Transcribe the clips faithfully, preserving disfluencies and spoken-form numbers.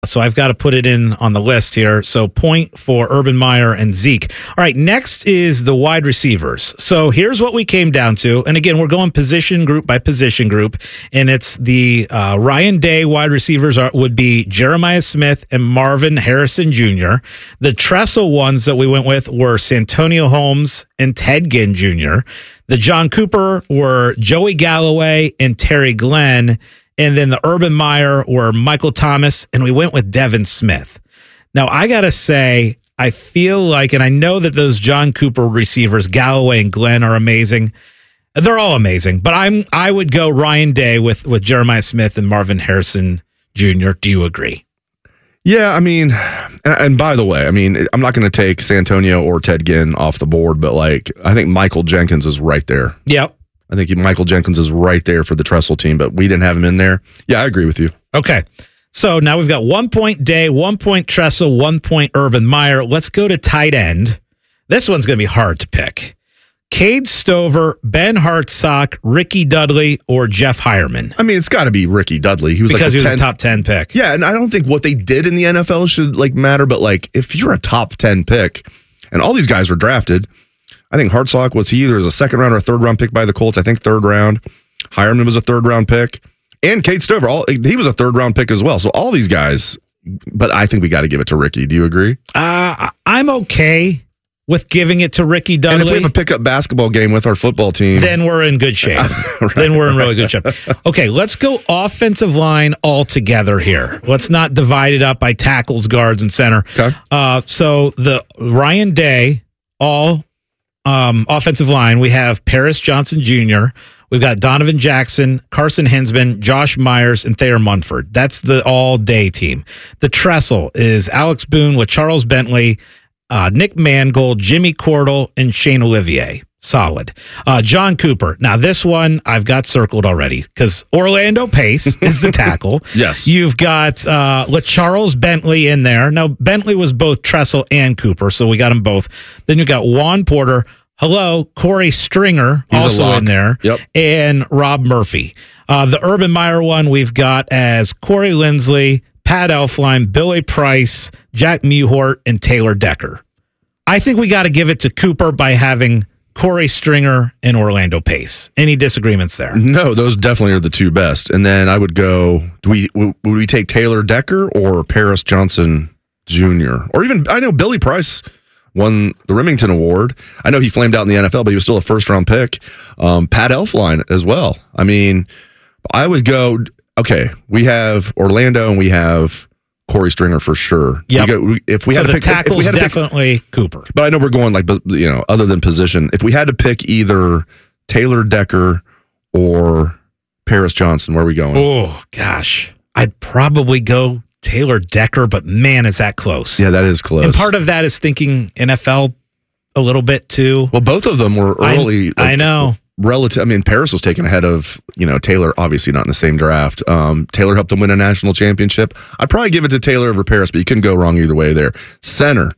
So I've got to put it in on the list here. So point for Urban Meyer and Zeke. All right, next is the wide receivers. So here's what we came down to. And again, we're going position group by position group. And it's the uh, Ryan Day wide receivers are, would be Jeremiah Smith and Marvin Harrison Junior The Tressel ones that we went with were Santonio Holmes and Ted Ginn Junior The John Cooper were Joey Galloway and Terry Glenn. And then the Urban Meyer were Michael Thomas, and we went with Devin Smith. Now, I got to say, I feel like, and I know that those John Cooper receivers, Galloway and Glenn, are amazing. They're all amazing, but I'm I would go Ryan Day with, with Jeremiah Smith and Marvin Harrison Junior Do you agree? Yeah, I mean, and, and by the way, I mean, I'm not going to take Santonio or Ted Ginn off the board, but like, I think Michael Jenkins is right there. Yep. I think Michael Jenkins is right there for the Tressel team, but we didn't have him in there. Yeah, I agree with you. Okay. So now we've got one point Day, one point Tressel, one point Urban Meyer. Let's go to tight end. This one's going to be hard to pick. Cade Stover, Ben Hartsock, Ricky Dudley, or Jeff Hireman? I mean, it's got to be Ricky Dudley. He was because like he was a top ten pick. Yeah, and I don't think what they did in the N F L should like matter, but like if you're a top ten pick, and all these guys were drafted, I think Hartsock was he either as a second round or a third round pick by the Colts. I think third round. Hireman was a third round pick, and Cade Stover, all he was a third round pick as well. So all these guys, but I think we got to give it to Ricky. Do you agree? Uh, I'm okay with giving it to Ricky Dudley. And if we have a pickup basketball game with our football team, then we're in good shape. right. Then we're in really good shape. Okay, let's go offensive line all together here. Let's not divide it up by tackles, guards, and center. Okay. Uh, so the Ryan Day all. Um, offensive line, we have Paris Johnson Junior We've got Donovan Jackson, Carson Hinsman, Josh Myers, and Thayer Munford. That's the all-day team. The Tressel is Alex Boone with Charles Bentley, uh, Nick Mangold, Jimmy Cordell, and Shane Olivier. Solid. Uh, John Cooper. Now, this one I've got circled already because Orlando Pace is the tackle. Yes. You've got uh, LaCharles Bentley in there. Now, Bentley was both Tressel and Cooper, so we got them both. Then you got Juan Porter. Hello, Corey Stringer, He's also in there. Yep. And Rob Murphy. Uh, the Urban Meyer one we've got as Corey Lindsley, Pat Elflein, Billy Price, Jack Mewhort, and Taylor Decker. I think we got to give it to Cooper by having Corey Stringer and Orlando Pace. Any disagreements there? No, those definitely are the two best. And then I would go, do we would we take Taylor Decker or Paris Johnson Junior? Or even, I know Billy Price won the Remington Award. I know he flamed out in the N F L, but he was still a first-round pick. Um, Pat Elflein as well. I mean, I would go, okay, we have Orlando and we have Corey Stringer for sure. Yeah. If we so had the to pick, tackle's if we had to definitely pick, Cooper. But I know we're going like, you know, other than position. If we had to pick either Taylor Decker or Paris Johnson, where are we going? Oh, gosh. I'd probably go Taylor Decker, but man, is that close. Yeah, that is close. And part of that is thinking N F L a little bit too. Well, both of them were early. I, like, I know. Relative. I mean, Paris was taken ahead of, you know, Taylor, obviously not in the same draft. Um, Taylor helped him win a national championship. I'd probably give it to Taylor over Paris, but you couldn't go wrong either way there. Center.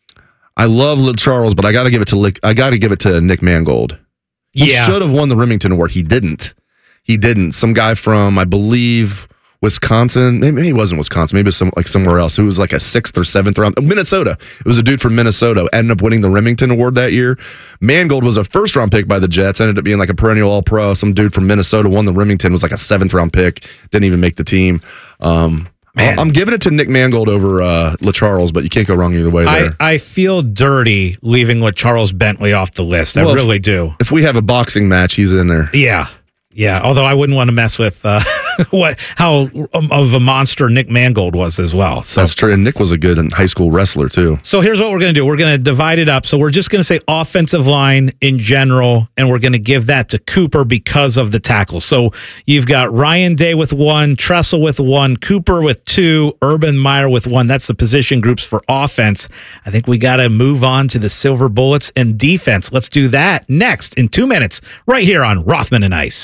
I love Charles, but I got to give it to I got to give it to Nick Mangold. He yeah. should have won the Remington Award. He didn't. He didn't. Some guy from, I believe, Wisconsin. Maybe he wasn't Wisconsin. Maybe some like somewhere else. Who was like a sixth or seventh round. Minnesota. It was a dude from Minnesota. Ended up winning the Remington Award that year. Mangold was a first round pick by the Jets. Ended up being like a perennial All Pro. Some dude from Minnesota won the Remington. Was like a seventh round pick. Didn't even make the team. Um, Man. I'm giving it to Nick Mangold over uh, LaCharles, but you can't go wrong either way there. I, I feel dirty leaving LaCharles Bentley off the list. I well, really if, do. If we have a boxing match, he's in there. Yeah. Yeah, although I wouldn't want to mess with uh, what how of a monster Nick Mangold was as well. So that's true. And Nick was a good high school wrestler too. So here's what we're going to do. We're going to divide it up. So we're just going to say offensive line in general, and we're going to give that to Cooper because of the tackles. So you've got Ryan Day with one, Tressel with one, Cooper with two, Urban Meyer with one. That's the position groups for offense. I think we got to move on to the Silver Bullets and defense. Let's do that next in two minutes right here on Rothman and Ice.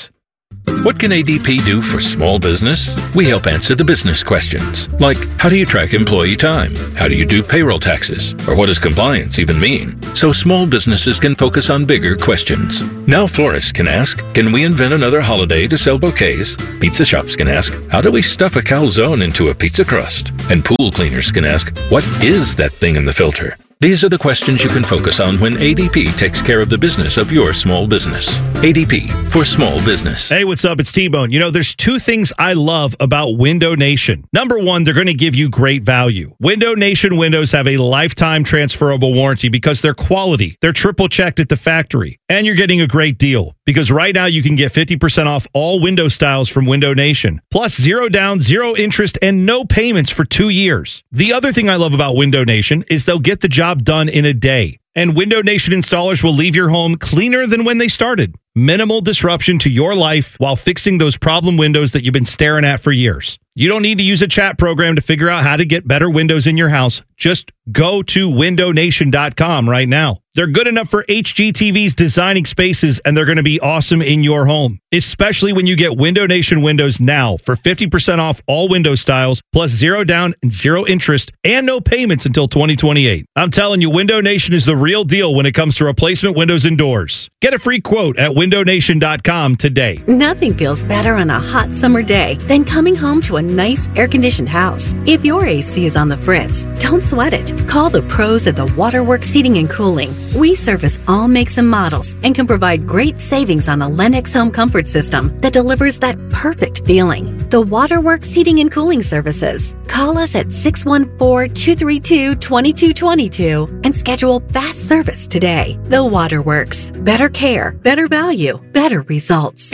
What can A D P do for small business? We help answer the business questions, like how do you track employee time? How do you do payroll taxes? Or what does compliance even mean? So small businesses can focus on bigger questions. Now florists can ask, can we invent another holiday to sell bouquets? Pizza shops can ask, how do we stuff a calzone into a pizza crust? And pool cleaners can ask, what is that thing in the filter? These are the questions you can focus on when A D P takes care of the business of your small business. A D P for small business. Hey, what's up? It's T-Bone. You know, there's two things I love about Window Nation. Number one, they're going to give you great value. Window Nation windows have a lifetime transferable warranty because they're quality. They're triple checked at the factory. And you're getting a great deal because right now you can get fifty percent off all window styles from Window Nation. Plus zero down, zero interest, and no payments for two years. The other thing I love about Window Nation is they'll get the job done in a day. And Window Nation installers will leave your home cleaner than when they started. Minimal disruption to your life while fixing those problem windows that you've been staring at for years. You don't need to use a chat program to figure out how to get better windows in your house. Just go to window nation dot com right now. They're good enough for H G T V's designing spaces, and they're going to be awesome in your home, especially when you get Window Nation windows now for fifty percent off all window styles, plus zero down and zero interest, and no payments until twenty twenty-eight. I'm telling you, Window Nation is the real deal when it comes to replacement windows and doors. Get a free quote at window nation dot com today. Nothing feels better on a hot summer day than coming home to a nice air-conditioned house. If your A C is on the fritz, don't sweat it. Call the pros at the Waterworks Heating and Cooling. We service all makes and models and can provide great savings on a Lennox home comfort system that delivers that perfect feeling. The Waterworks Heating and Cooling Services. Call us at six one four, two three two, two two two two and schedule fast service today. The Waterworks. Better care, better value, better results.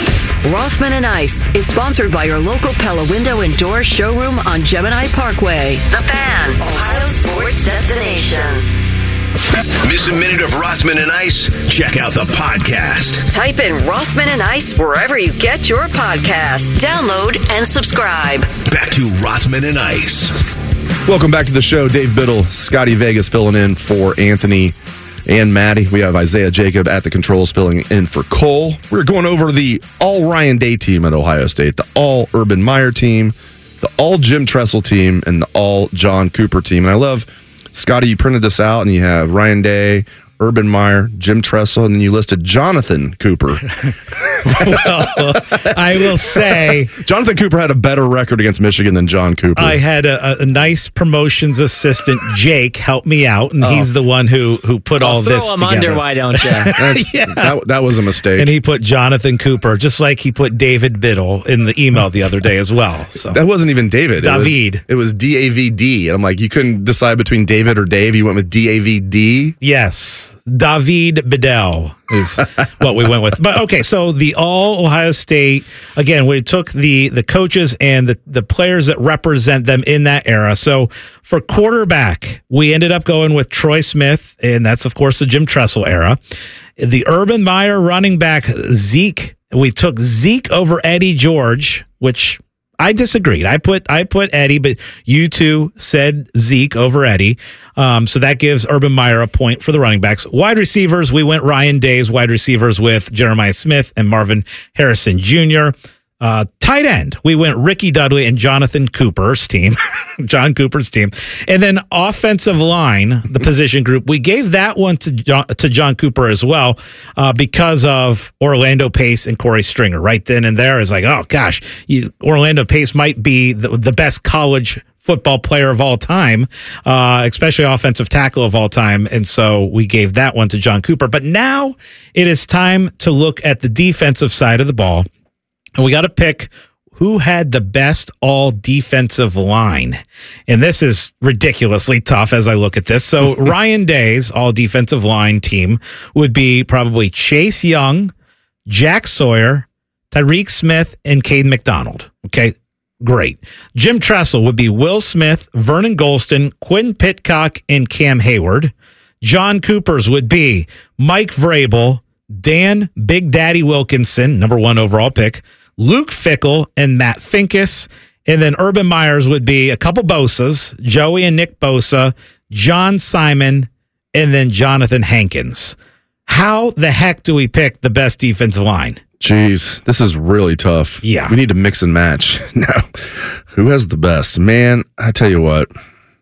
Rossman and Ice is sponsored by your local Pella Window and Door showroom on Gemini Parkway. The Fan, Ohio sports destination. Miss a minute of Rossman and Ice? Check out the podcast. Type in Rossman and Ice wherever you get your podcasts. Download and subscribe. Back to Rossman and Ice. Welcome back to the show. Dave Biddle, Scotty Vegas filling in for Anthony and Maddie. We have Isaiah Jacob at the controls filling in for Cole. We're going over the all Ryan Day team at Ohio State, the all Urban Meyer team, the all Jim Tressel team, and the all John Cooper team. And I love, Scotty, you printed this out and you have Ryan Day, Urban Meyer, Jim Tressel, and then you listed Jonathan Cooper. Well, I will say Jonathan Cooper had a better record against Michigan than John Cooper. I had a, a nice promotions assistant, Jake, help me out, and oh. he's the one who who put I'll all throw this him together. Under, why don't you? yeah. that, that was a mistake. And he put Jonathan Cooper, just like he put David Biddle in the email the other day as well. So that wasn't even David. David. It was, it was D A V D. And I'm like, you couldn't decide between David or Dave. You went with D A V D? Yes. David Biddle is what we went with. But okay, so the all Ohio State, again, we took the the coaches and the, the players that represent them in that era. So for quarterback, we ended up going with Troy Smith, and that's, of course, the Jim Tressel era. The Urban Meyer running back, Zeke, we took Zeke over Eddie George, which I disagreed. I put I put Eddie, but you two said Zeke over Eddie. Um, so that gives Urban Meyer a point for the running backs. Wide receivers, we went Ryan Day's wide receivers with Jeremiah Smith and Marvin Harrison Junior Uh, tight end, we went Ricky Dudley and Jonathan Cooper's team, John Cooper's team. And then offensive line, the position group, we gave that one to John, to John Cooper as well uh, because of Orlando Pace and Corey Stringer. Right then and there is like, oh gosh, you, Orlando Pace might be the, the best college football player of all time, uh, especially offensive tackle of all time. And so we gave that one to John Cooper. But now it is time to look at the defensive side of the ball. And we got to pick who had the best all defensive line. And this is ridiculously tough as I look at this. So Ryan Day's all defensive line team would be probably Chase Young, Jack Sawyer, Tyreek Smith, and Caden McDonald. Okay, great. Jim Tressel would be Will Smith, Vernon Golston, Quinn Pitcock, and Cam Hayward. John Cooper's would be Mike Vrabel, Dan Big Daddy Wilkinson, number one overall pick, Luke Fickell, and Matt Finkus. And then Urban Meyer's would be a couple Bosas, Joey and Nick Bosa, John Simon, and then Jonathan Hankins. How the heck do we pick the best defensive line? Jeez, this is really tough. Yeah. We need to mix and match. No. Who has the best? Man, I tell you what.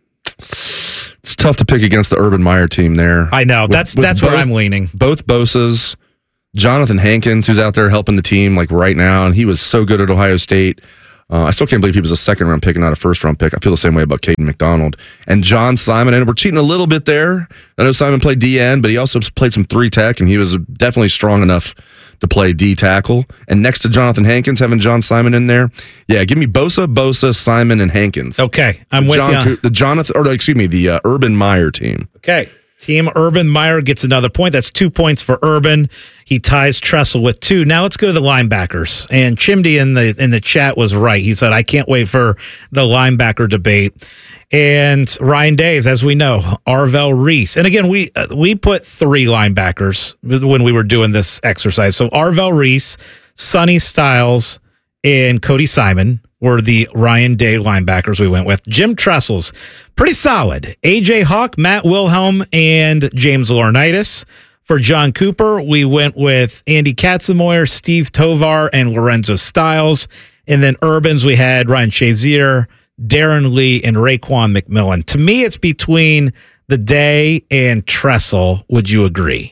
It's tough to pick against the Urban Meyer team there. I know. With, that's with that's both, where I'm leaning. Both Bosa's, Jonathan Hankins, who's out there helping the team like right now, and he was so good at Ohio State. Uh, I still can't believe he was a second-round pick and not a first-round pick. I feel the same way about Caden McDonald. And John Simon, and we're cheating a little bit there. I know Simon played D N, but he also played some three-tech, and he was definitely strong enough to play D-tackle. And next to Jonathan Hankins, having John Simon in there, yeah, give me Bosa, Bosa, Simon, and Hankins. Okay, I'm the with John, you. The Jonathan, or excuse me, the uh, Urban Meyer team. Okay. Team Urban Meyer gets another point. That's two points for Urban. He ties Tressel with two. Now let's go to the linebackers. And Chimdy in the in the chat was right. He said, I can't wait for the linebacker debate. And Ryan Days, as we know, Arvell Reese. And again, we uh, we put three linebackers when we were doing this exercise. So Arvell Reese, Sonny Styles, and Cody Simon were the Ryan Day linebackers we went with. Jim Tressel's pretty solid. A J Hawk, Matt Wilhelm, and James Laurinaitis. For John Cooper, we went with Andy Katzenmoyer, Steve Tovar, and Lorenzo Styles. And then Urbans, we had Ryan Shazier, Darren Lee, and Raekwon McMillan. To me, it's between the Day and Tressel. Would you agree?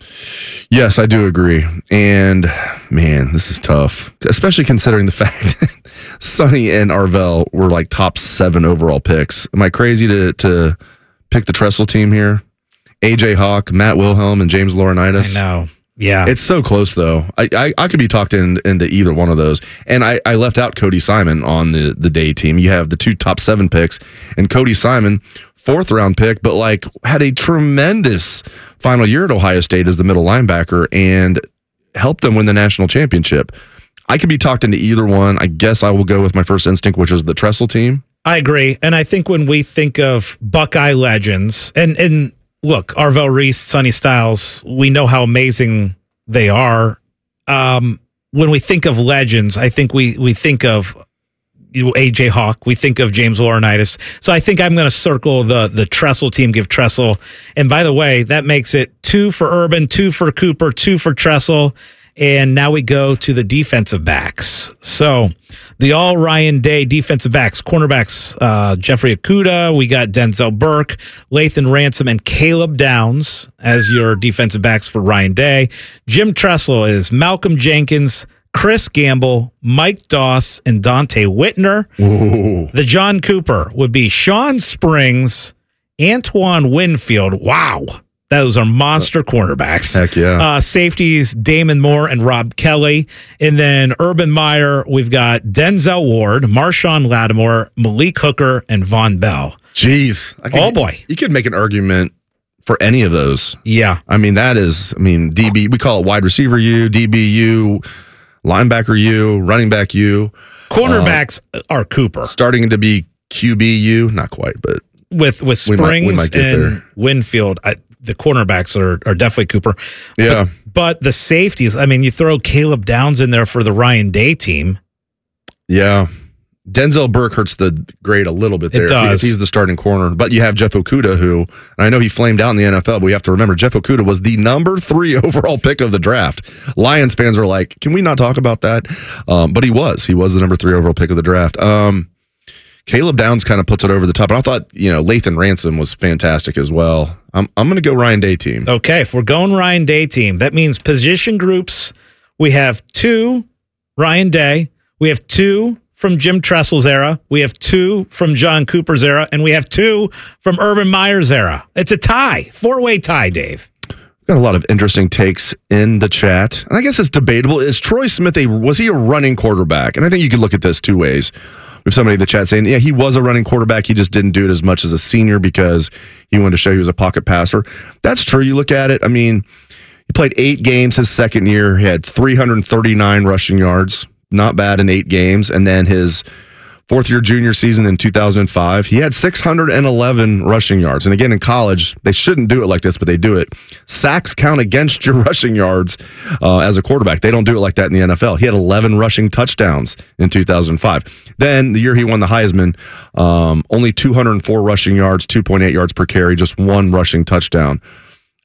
Yes, I do agree. And man, this is tough, especially considering the fact that Sonny and Arvell were like top seven overall picks. Am I crazy to to pick the Tressel team here? A J Hawk, Matt Wilhelm, and James Laurinaitis. I know. Yeah. It's so close, though. I, I, I could be talked in, into either one of those. And I, I left out Cody Simon on the, the Day team. You have the two top seven picks, and Cody Simon, fourth round pick, but like had a tremendous final year at Ohio State as the middle linebacker and helped them win the national championship. I could be talked into either one. I guess I will go with my first instinct, which is the Tressel team. I agree. And I think when we think of Buckeye legends, and, and look, Arvell Reese, Sonny Styles, we know how amazing they are. Um, when we think of legends, I think we, we think of you know, A J Hawk, we think of James Laurinaitis. So I think I'm going to circle the the Tressel team, give Tressel. And by the way, that makes it two for Urban, two for Cooper, two for Tressel. And now we go to the defensive backs. So the all Ryan Day defensive backs, cornerbacks, uh, Jeffrey Okudah, we got Denzel Burke, Lathan Ransom, and Caleb Downs as your defensive backs for Ryan Day. Jim Tressel is Malcolm Jenkins, Chris Gamble, Mike Doss, and Dante Whitner. Ooh. The John Cooper would be Sean Springs, Antoine Winfield. Wow. Those are monster cornerbacks. Heck yeah. Uh, safeties, Damon Moore and Rob Kelly. And then Urban Meyer, we've got Denzel Ward, Marshawn Lattimore, Malik Hooker, and Von Bell. Jeez. I could, Oh, boy. You could make an argument for any of those. Yeah. I mean, that is, I mean, D B, we call it wide receiver U, D B U, linebacker U, running back U. Cornerbacks uh, are Cooper. Starting to be Q B U, not quite, but With with We Springs might- we might get and there. Winfield, I, the cornerbacks are, are definitely Cooper. yeah. But, but the safeties, I mean, you throw Caleb Downs in there for the Ryan Day team. Yeah. Denzel Burke hurts the grade a little bit It there. does. If he's the starting corner. But you have Jeff Okudah, who, and I know he flamed out in the N F L, but we have to remember Jeff Okudah was the number three overall pick of the draft. Lions fans are like, can we not talk about that? Um, but he was. He was the number three overall pick of the draft. Um, Caleb Downs kind of puts it over the top. And I thought, you know, Lathan Ransom was fantastic as well. I'm, I'm going to go Ryan Day team. Okay, if we're going Ryan Day team, that means position groups. We have two Ryan Day. We have two from Jim Tressel's era. We have two from John Cooper's era. And we have two from Urban Meyer's era. It's a tie, four-way tie, Dave. Got a lot of interesting takes in the chat. And I guess it's debatable. Is Troy Smith a, was he a running quarterback? And I think you could look at this two ways. We have somebody in the chat saying, yeah, he was a running quarterback. He just didn't do it as much as a senior because he wanted to show he was a pocket passer. That's true. You look at it. I mean, he played eight games his second year. He had three hundred thirty-nine rushing yards. Not bad in eight games. And then his fourth year junior season in two thousand five, he had six hundred eleven rushing yards. And again, in college, they shouldn't do it like this, but they do it. Sacks count against your rushing yards uh, as a quarterback. They don't do it like that in the N F L. He had eleven rushing touchdowns in two thousand five. Then the year he won the Heisman, um, only two hundred four rushing yards, two point eight yards per carry, just one rushing touchdown.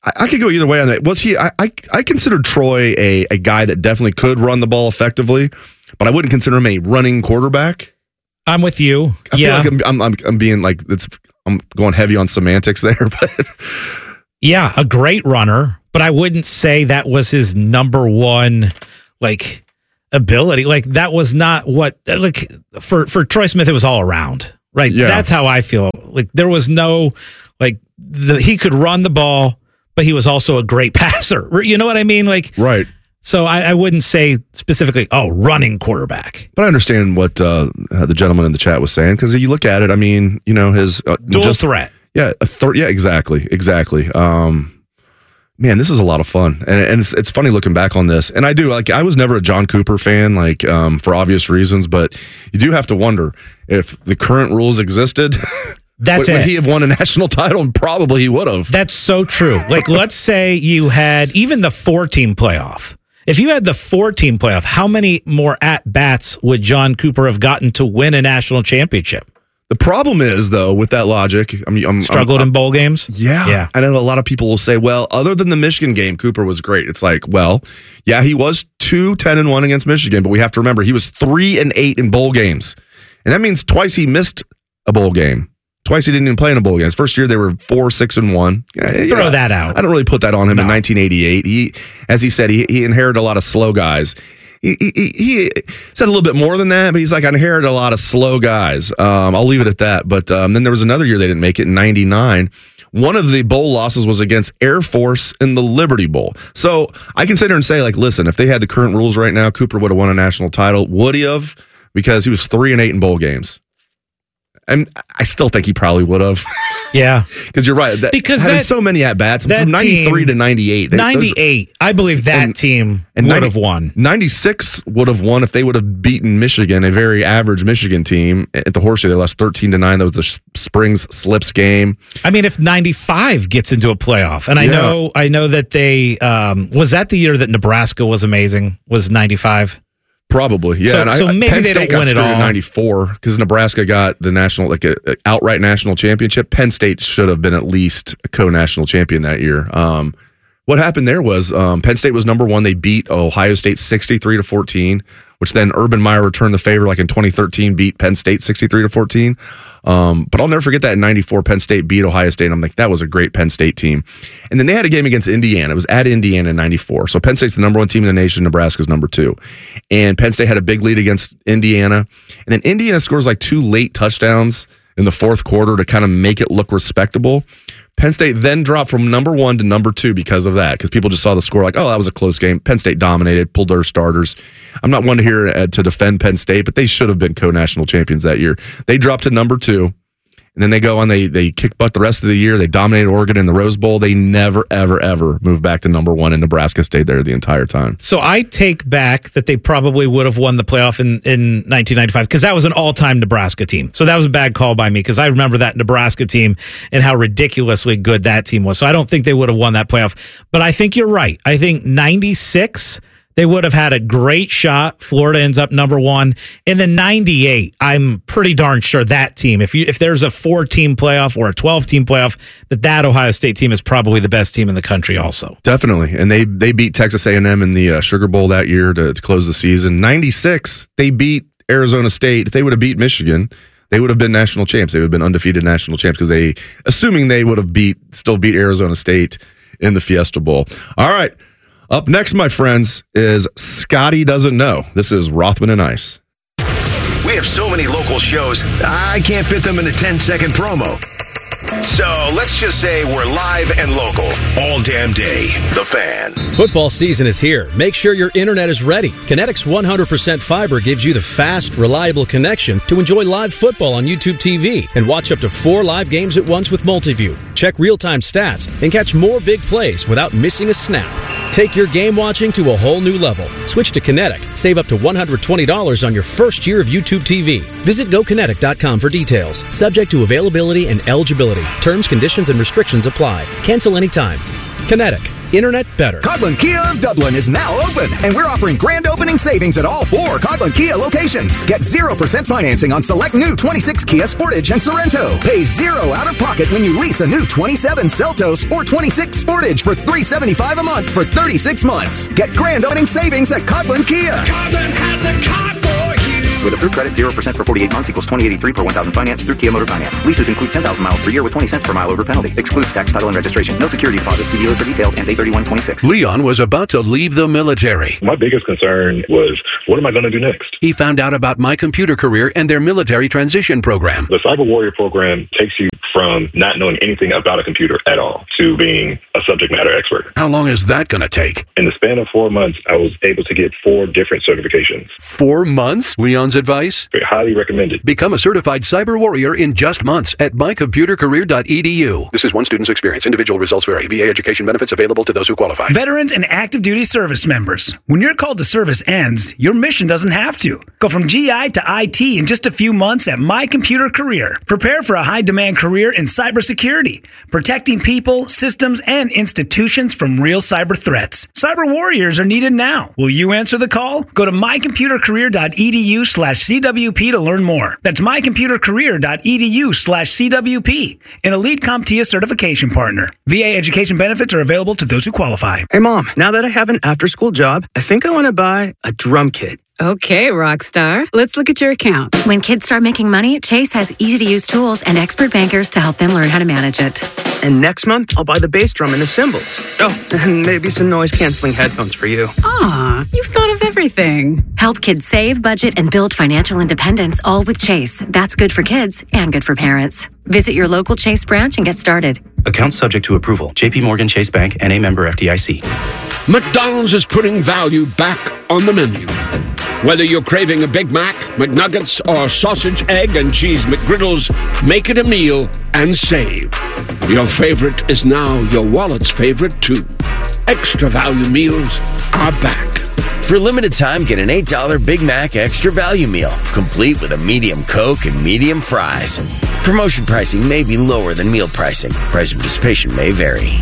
I, I could go either way on that. Was he? I I, I considered Troy a a guy that definitely could run the ball effectively, but I wouldn't consider him a running quarterback. I'm with you. I yeah, feel like I'm, I'm I'm I'm being like it's I'm going heavy on semantics there, but yeah, a great runner, but I wouldn't say that was his number one like ability. Like that was not what like for for Troy Smith. It was all around, right? Yeah. That's how I feel. Like there was no like the, he could run the ball, but he was also a great passer. You know what I mean? Like right. So I, I wouldn't say specifically, oh, running quarterback. But I understand what uh, the gentleman in the chat was saying because you look at it. I mean, you know, his uh, dual just, threat. Yeah, a thir- yeah, exactly, exactly. Um, man, this is a lot of fun, and, and it's it's funny looking back on this. And I do like I was never a John Cooper fan, like um, for obvious reasons. But you do have to wonder if the current rules existed. That's would, it. Would he have won a national title? And probably he would have. That's so true. Like, let's say you had even the four-team playoff. If you had the four-team playoff, how many more at-bats would John Cooper have gotten to win a national championship? The problem is, though, with that logic, I mean, I'm struggled I'm, in bowl games. Yeah, yeah. I know a lot of people will say, "Well, other than the Michigan game, Cooper was great." It's like, well, yeah, he was two ten and one against Michigan, but we have to remember he was three and eight in bowl games, and that means twice he missed a bowl game. Twice he didn't even play in a bowl game. His first year they were four, six, and one. Yeah, Throw yeah. that out. I don't really put that on him No. in nineteen eighty-eight. He, as he said, he, he inherited a lot of slow guys. He, he, he said a little bit more than that, but he's like, I inherited a lot of slow guys. Um, I'll leave it at that. But um, then there was another year they didn't make it in ninety-nine. One of the bowl losses was against Air Force in the Liberty Bowl. So I can sit there and say, like, listen, if they had the current rules right now, Cooper would have won a national title. Would he have? Because he was three and eight in bowl games. And I still think he probably would have. Yeah. Because you're right. That, Because having that- so many at-bats. that From ninety-three team- to ninety-eight. they- those- ninety-eight. I believe that and- team and would ninety have won. ninety-six would have won if they would have beaten Michigan, a very average Michigan team. At the Horseshoe, they lost thirteen to nine. That was the S- Springs Slips game. I mean, if ninety-five gets into a playoff, and I Yeah. know, I know that they um, was that the year that Nebraska was amazing. Was ninety-five? Probably, yeah. So- and I, so maybe Penn they State don't got win it screwed in all. ninety-four because Nebraska got the national, like a, a outright national championship. Penn State should have been at least a co-national champion that year. Um, what happened there was um, Penn State was number one. They beat Ohio State sixty-three to fourteen, which then Urban Meyer returned the favor, like in twenty thirteen, beat Penn State sixty-three to fourteen. Um, but I'll never forget that in ninety-four, Penn State beat Ohio State. And I'm like, that was a great Penn State team. And then they had a game against Indiana. It was at Indiana in ninety-four. So Penn State's the number one team in the nation. Nebraska's number two. And Penn State had a big lead against Indiana. And then Indiana scores like two late touchdowns in the fourth quarter to kind of make it look respectable. Penn State then dropped from number one to number two because of that, because people just saw the score like, oh, that was a close game. Penn State dominated, pulled their starters. I'm not one to here uh, to defend Penn State, but they should have been co-national champions that year. They dropped to number two, and then they go on, they they kick butt the rest of the year. They dominated Oregon in the Rose Bowl. They never, ever, ever moved back to number one, and Nebraska stayed there the entire time. So I take back that they probably would have won the playoff in, in nineteen ninety-five because that was an all-time Nebraska team. So that was a bad call by me because I remember that Nebraska team and how ridiculously good that team was. So I don't think they would have won that playoff. But I think you're right. I think ninety-six, they would have had a great shot. Florida ends up number one. In the ninety-eight, I'm pretty darn sure that team, if you if there's a four-team playoff or a twelve-team playoff, that that Ohio State team is probably the best team in the country also. Definitely. And they they beat Texas A and M in the uh, Sugar Bowl that year to, to close the season. ninety-six, they beat Arizona State. If they would have beat Michigan, they would have been national champs. They would have been undefeated national champs because they, assuming they would have beat, still beat Arizona State in the Fiesta Bowl. All right. Up next, my friends, is Scotty Doesn't Know. This is Rothman and Ice. We have so many local shows, I can't fit them in a ten-second promo. So let's just say we're live and local all damn day. The Fan. Football season is here. Make sure your internet is ready. Kinetic's one hundred percent fiber gives you the fast, reliable connection to enjoy live football on YouTube T V and watch up to four live games at once with Multiview. Check real-time stats and catch more big plays without missing a snap. Take your game watching to a whole new level. Switch to Kinetic. Save up to one hundred twenty dollars on your first year of YouTube T V. Visit go kinetic dot com for details. Subject to availability and eligibility. Terms, conditions, and restrictions apply. Cancel anytime. Kinetic. internet better. Coghlan Kia of Dublin is now open, and we're offering grand opening savings at all four Coghlan Kia locations. Get zero percent financing on select new twenty-six Kia Sportage and Sorrento. Pay zero out of pocket when you lease a new twenty-seven Seltos or twenty-six Sportage for three hundred seventy-five dollars a month for thirty-six months. Get grand opening savings at Coghlan Kia. Coghlan has the car for you. With approved credit, zero percent for forty-eight months equals twenty eighty-three per one thousand finance through Kia Motor Finance. Leases include ten thousand miles per year with twenty cents per mile over penalty. Excludes tax, title, and registration. No security deposit. See dealer for details and eight thirty-one twenty-six. Leon was about to leave the military. My biggest concern was, what am I going to do next? He found out about My Computer Career and their military transition program. The Cyber Warrior program takes you from not knowing anything about a computer at all to being a subject matter expert. How long is that going to take? In the span of four months, I was able to get four different certifications. Four months? Leon's advice? Highly recommended. Become a certified cyber warrior in just months at my computer career dot e d u. This is one student's experience. Individual results vary. V A education benefits available to those who qualify. Veterans and active duty service members. When your call to service ends, your mission doesn't have to. Go from G I to I T in just a few months at My Computer Career. Prepare for a high-demand career in cybersecurity, protecting people, systems, and institutions from real cyber threats. Cyber warriors are needed now. Will you answer the call? Go to my computer career dot e d u slash c w p to learn more. That's my computer career dot e d u slash c w p, an elite CompTIA certification partner. V A education benefits are available to those who qualify. Hey, Mom, now that I have an after-school job, I think I want to buy a drum kit. Okay, Rockstar. Let's look at your account. When kids start making money, Chase has easy-to-use tools and expert bankers to help them learn how to manage it. And next month, I'll buy the bass drum and the cymbals. Oh, and maybe some noise-canceling headphones for you. Aw, you've thought of everything. Help kids save, budget, and build financial independence, all with Chase. That's good for kids and good for parents. Visit your local Chase branch and get started. Account subject to approval. J P Morgan Chase Bank, N A member F D I C. McDonald's is putting value back on the menu. Whether you're craving a Big Mac, McNuggets, or sausage, egg, and cheese McGriddles, make it a meal and save. Your favorite is now your wallet's favorite, too. Extra value meals are back. For a limited time, get an eight dollar Big Mac Extra Value Meal, complete with a medium Coke and medium fries. Promotion pricing may be lower than meal pricing. Price of participation may vary.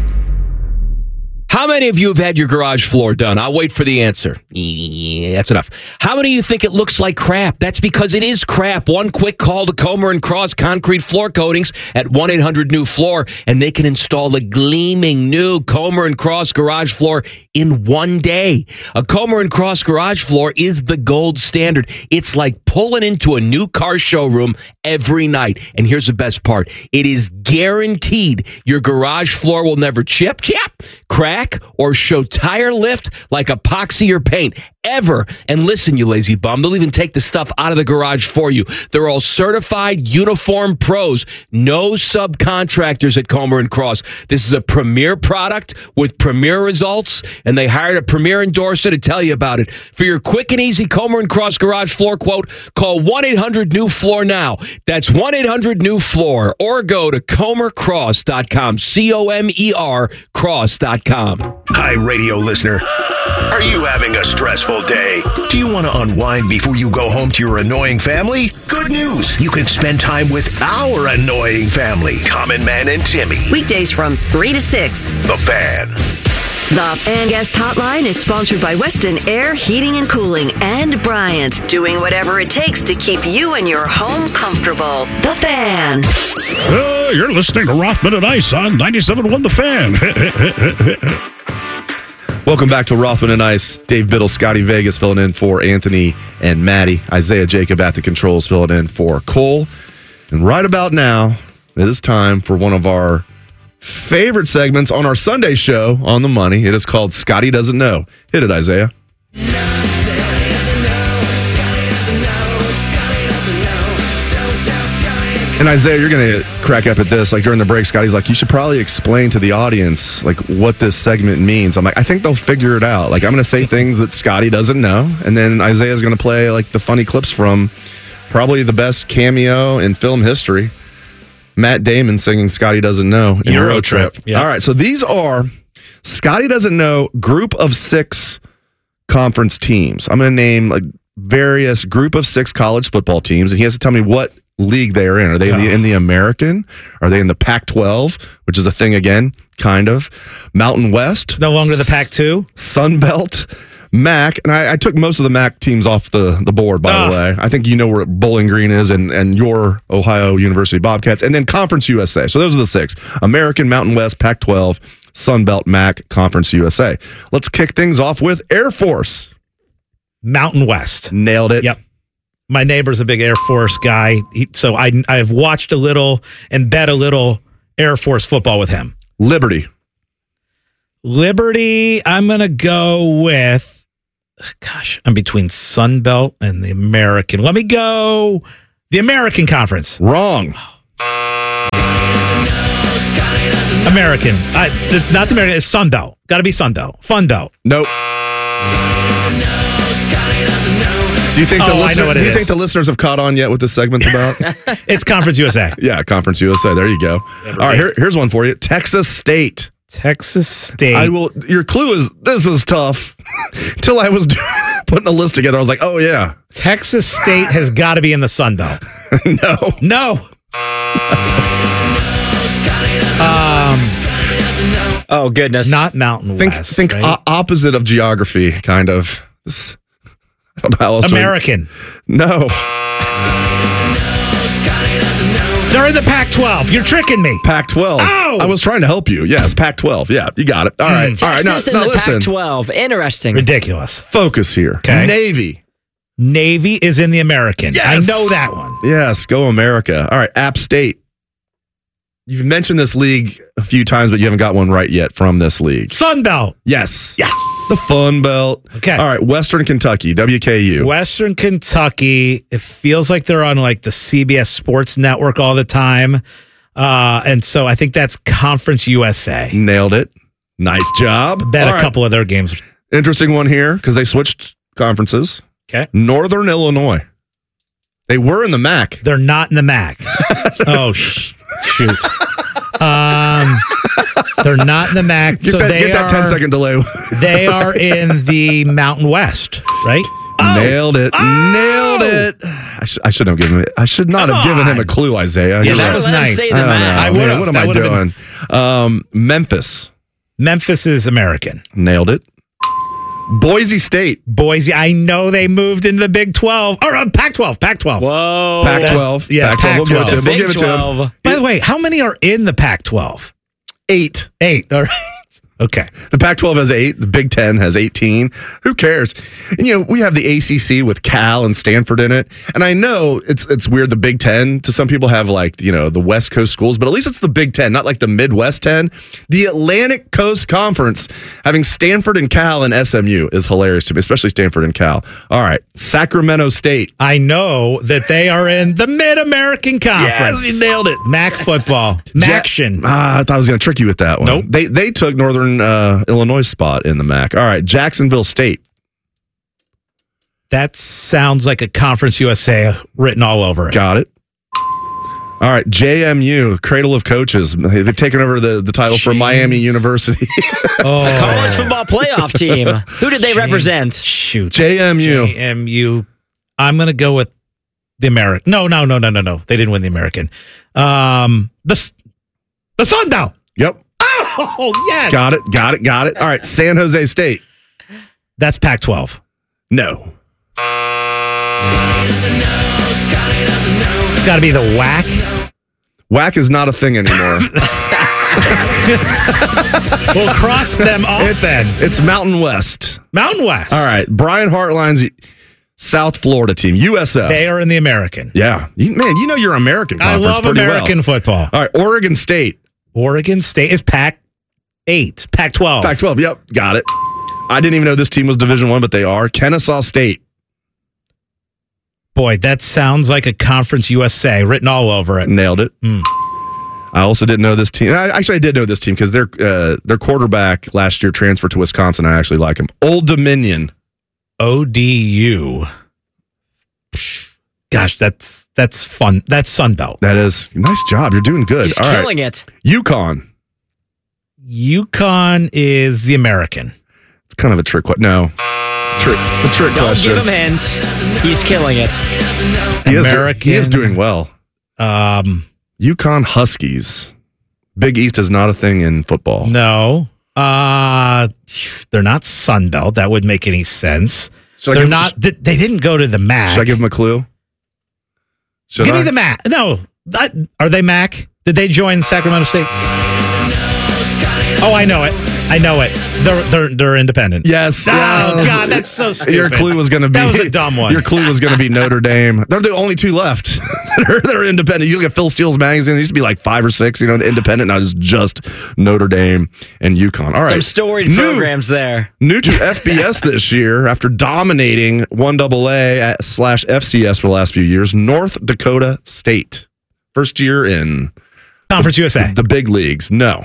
How many of you have had your garage floor done? I'll wait for the answer. Yeah, that's enough. How many of you think it looks like crap? That's because it is crap. One quick call to Comer and Cross Concrete Floor Coatings at one eight hundred new floor, and they can install a gleaming new Comer and Cross garage floor in one day. A Comer and Cross garage floor is the gold standard. It's like pulling into a new car showroom every night. And here's the best part. It is guaranteed your garage floor will never chip, chip, crack, or show tire lift like epoxy or paint ever. And listen, you lazy bum, they'll even take the stuff out of the garage for you. They're all certified uniform pros, no subcontractors at Comer and Cross. This is a premier product with premier results, and they hired a premier endorser to tell you about it. For your quick and easy Comer and Cross garage floor quote, call one eight hundred new floor now. That's one eight hundred new floor, or go to comer cross dot com, C O M E R cross dot com. Hi, radio listener. Are you having a stressful day? Do you want to unwind before you go home to your annoying family? Good news. You can spend time with our annoying family, Common Man and Timmy. Weekdays from three to six. The Fan. The Fan Guest Hotline is sponsored by Weston Air Heating and Cooling and Bryant, doing whatever it takes to keep you and your home comfortable. The Fan. Uh, you're listening to Rothman and Ice on ninety-seven point one The Fan. Welcome back to Rothman and Ice. Dave Biddle, Scotty Vegas filling in for Anthony and Maddie. Isaiah Jacob at the controls filling in for Cole. And right about now, it is time for one of our favorite segments on our Sunday show on the money. It is called Scotty Doesn't Know. Hit it, Isaiah. And Isaiah, you're going to crack up at this. Like during the break, Scotty's like, you should probably explain to the audience like what this segment means. I'm like, I think they'll figure it out. Like I'm going to say things that Scotty doesn't know. And then Isaiah's going to play like the funny clips from probably the best cameo in film history. Matt Damon singing Scotty Doesn't Know in Euro Euro Trip. Trip. Yeah. All right. So these are Scotty Doesn't Know group of six conference teams. I'm going to name like various group of six college football teams. And he has to tell me what league they are in. Are they in, the, in the American? Are they in the Pac twelve, which is a thing again, kind of? Mountain West? No longer the Pac two? Sun Belt? M A C, and I, I took most of the M A C teams off the, the board, by Oh. the way. I think you know where Bowling Green is and, and your Ohio University Bobcats, and then Conference U S A. So those are the six. American, Mountain West, Pac twelve, Sun Belt, M A C, Conference U S A. Let's kick things off with Air Force. Mountain West. Nailed it. Yep. My neighbor's a big Air Force guy, he, so I, I've watched a little and bet a little Air Force football with him. Liberty. Liberty, I'm going to go with, gosh, I'm between Sun Belt and the American. Let me go the American Conference. Wrong. American. I, it's not the American. It's Sun Belt. Got to be Sun Belt. Fun Belt. Nope. Do you think Oh, the I know listener, what do it you think is. the listeners have caught on yet what this segment's about? It's Conference U S A. Yeah, Conference U S A. There you go. All right, here, here's one for you. Texas State. Texas State. I will. Your clue is this is tough. Till I was putting a list together, I was like, oh yeah, Texas State has got to be in the Sun Belt. no, No. um, Oh, goodness. not Mountain think West. think right? o- opposite of geography, kind of. This- I don't know how else. to- American. No, They're in the Pac twelve. You're tricking me. Pac twelve. Oh! I was trying to help you. Yes, Pac twelve. Yeah, you got it. All right, all right. Now, Texas in now the listen. Pac twelve. Interesting. Ridiculous. Focus here. Okay. Navy. Navy is in the American. Yes. I know that one. Yes, go America. All right, App State. You've mentioned this league a few times, but you haven't got one right yet from this league. Sun Belt. Yes. Yes. The Fun Belt. Okay. All right, Western Kentucky, W K U. Western Kentucky. It feels like they're on like the C B S Sports Network all the time. Uh, and so I think that's Conference U S A. Nailed it. Nice job. Bet All a right. couple of their games. Interesting one here because they switched conferences. Okay. Northern Illinois. They were in the M A C. They're not in the M A C. oh, sh- shoot. Um, they're not in the M A C. Get so that, they get that are, ten second delay. They are in the Mountain West, right? Nailed it. Oh! Nailed it. I, sh- I should have given it. I should not Come have given him on. a clue, Isaiah. Yeah, You're that right. was Let him nice. say I the don't know. math. I Man, would've. what am That I would've been- doing? Um, Memphis. Memphis is American. Nailed it. Boise State. Boise, I know they moved into the Big twelve. Or uh, Pac twelve. Pac twelve. Whoa. Pac twelve. Yeah, Pac twelve. We'll give it to him. We'll Big give it to him. twelve. By the way, how many are in the Pac twelve? Eight. Eight. All right. Okay. The Pac twelve has eight. The Big Ten has eighteen. Who cares? And, you know, we have the A C C with Cal and Stanford in it. And I know it's it's weird the Big Ten, to some people, have like, you know, the West Coast schools, but at least it's the Big Ten, not like the Midwest ten. The Atlantic Coast Conference, having Stanford and Cal and S M U is hilarious to me, especially Stanford and Cal. All right. Sacramento State. I know that they are in the Mid-American Conference. Yes, you nailed it. M A C football. Maction. Ah, I thought I was going to trick you with that one. Nope. They, they took Northern uh, Illinois' spot in the M A C. All right. Jacksonville State. That sounds like a Conference U S A written all over it. Got it. All right, J M U, Cradle of Coaches. They've taken over the, the title for Miami University. Oh. The college football playoff team. Who did they James- represent? Shoot. J M U. J M U. I'm going to go with the American. No, no, no, no, no, no. They didn't win the American. Um, the, the Sun Belt. Yep. Oh, yes. Got it, got it, got it. All right, San Jose State. That's Pac twelve. No. It's got to be the W A C. W A C is not a thing anymore. We'll cross them off it's, then. it's Mountain West. Mountain West. All right, Brian Hartline's South Florida team, U S F. They are in the American. Yeah. You, man, you know your American I conference love pretty American well. football. All right, Oregon State. Oregon State is Pac eight. Pac twelve. Pac twelve, yep, got it. I didn't even know this team was Division One, but they are. Kennesaw State. Boy, that sounds like a Conference U S A written all over it. Nailed it. Mm. I also didn't know this team. I, actually, I did know this team because their uh, their quarterback last year transferred to Wisconsin. I actually like him. Old Dominion. O D U. Gosh, that's that's fun. That's Sunbelt. That is nice job. You're doing good. He's All right. killing it. UConn. UConn is the American. It's kind of a trick. What? No, trick. The trick Don't question. give him hints. He's killing it. He is, do- American. he is doing well. Um, UConn Huskies. Big East is not a thing in football. No. Uh, they're not Sun Belt. That would make any sense. Should I they're give- not. They they didn't go to the M A C. Should I give them a clue? Should Give I? me the M A C. No. That, are they M A C? Did they join Sacramento State? Oh, I know it. I know it. They're they're they're independent. Yes. Oh yes. God, that's so stupid. Your clue was going to be That was a dumb one. Your clue was going to be Notre Dame. They're the only two left. they're, they're independent. You look at Phil Steele's magazine. There used to be like five or six. You know, the independent. Now it's just Notre Dame and UConn. All right. Some storied New- programs there. New to F B S this year after dominating one double A slash F C S for the last few years. North Dakota State. First year in Conference U S A. The big leagues. No.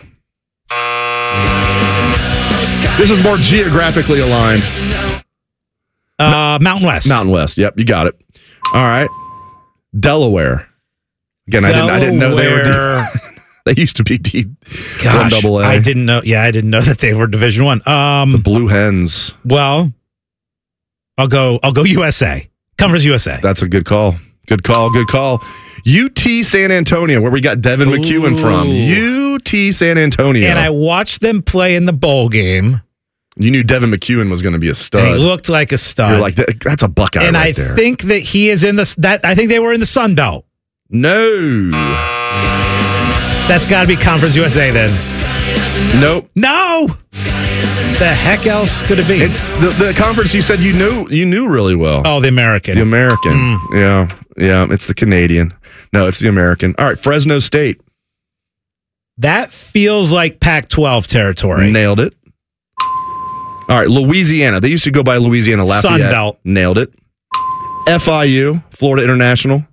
This is more geographically aligned. Uh, Mountain West. Mountain West. Yep, you got it. All right. Delaware. Again, I didn't. I didn't know they were. Delaware. D- they used to be D. Gosh, one double A. I didn't know. Yeah, I didn't know that they were Division One. Um, The Blue Hens. well, I'll go. I'll go U S A. Conference U S A. That's a good call. Good call. Good call. U T San Antonio, where we got Devin McEwen from. U T San Antonio. And I watched them play in the bowl game. You knew Devin McEwen was going to be a stud. And he looked like a stud. You're like, that, that's a Buckeye and right I there. think that he is in the that. I think they were in the Sun Belt. No. That's got to be Conference U S A then. Nope. No. The heck else could it be? It's the, the conference you said you knew you knew really well. Oh, the American. The American. Mm. Yeah. Yeah. It's the Canadian. No, it's the American. All right. Fresno State. That feels like Pac twelve territory. Nailed it. All right. Louisiana. They used to go by Louisiana Lafayette. Sun Belt. Nailed it. F I U, Florida International.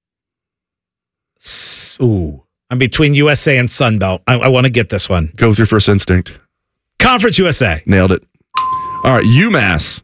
S- Ooh. I'm between U S A and Sun Belt. I, I want to get this one. Go with your first instinct. Conference U S A. Nailed it. All right. UMass.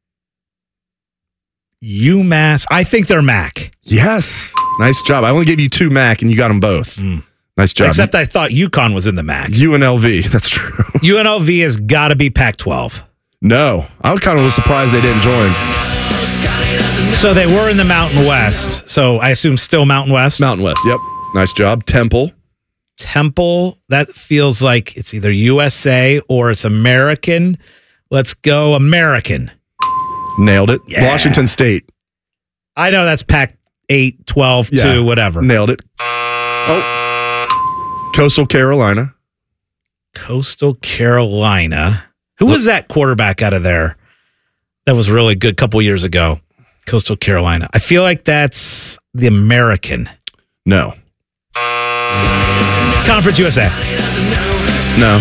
UMass. I think they're M A C. Yes. Nice job. I only gave you two M A C and you got them both. Mm. Nice job. Except I thought UConn was in the M A C. U N L V. That's true. U N L V has got to be Pac twelve. No. I was kind of surprised they didn't join. So they were in the Mountain West. So I assume still Mountain West. Mountain West. Yep. Nice job. Temple. Temple. That feels like it's either U S A or it's American. Let's go American. Nailed it. Yeah. Washington State. I know that's Pac eight, twelve, Yeah. two, whatever. Nailed it. Oh. Coastal Carolina. Coastal Carolina. Who was that quarterback out of there that was really good a couple years ago? Coastal Carolina. I feel like that's the American. No. Conference U S A. No.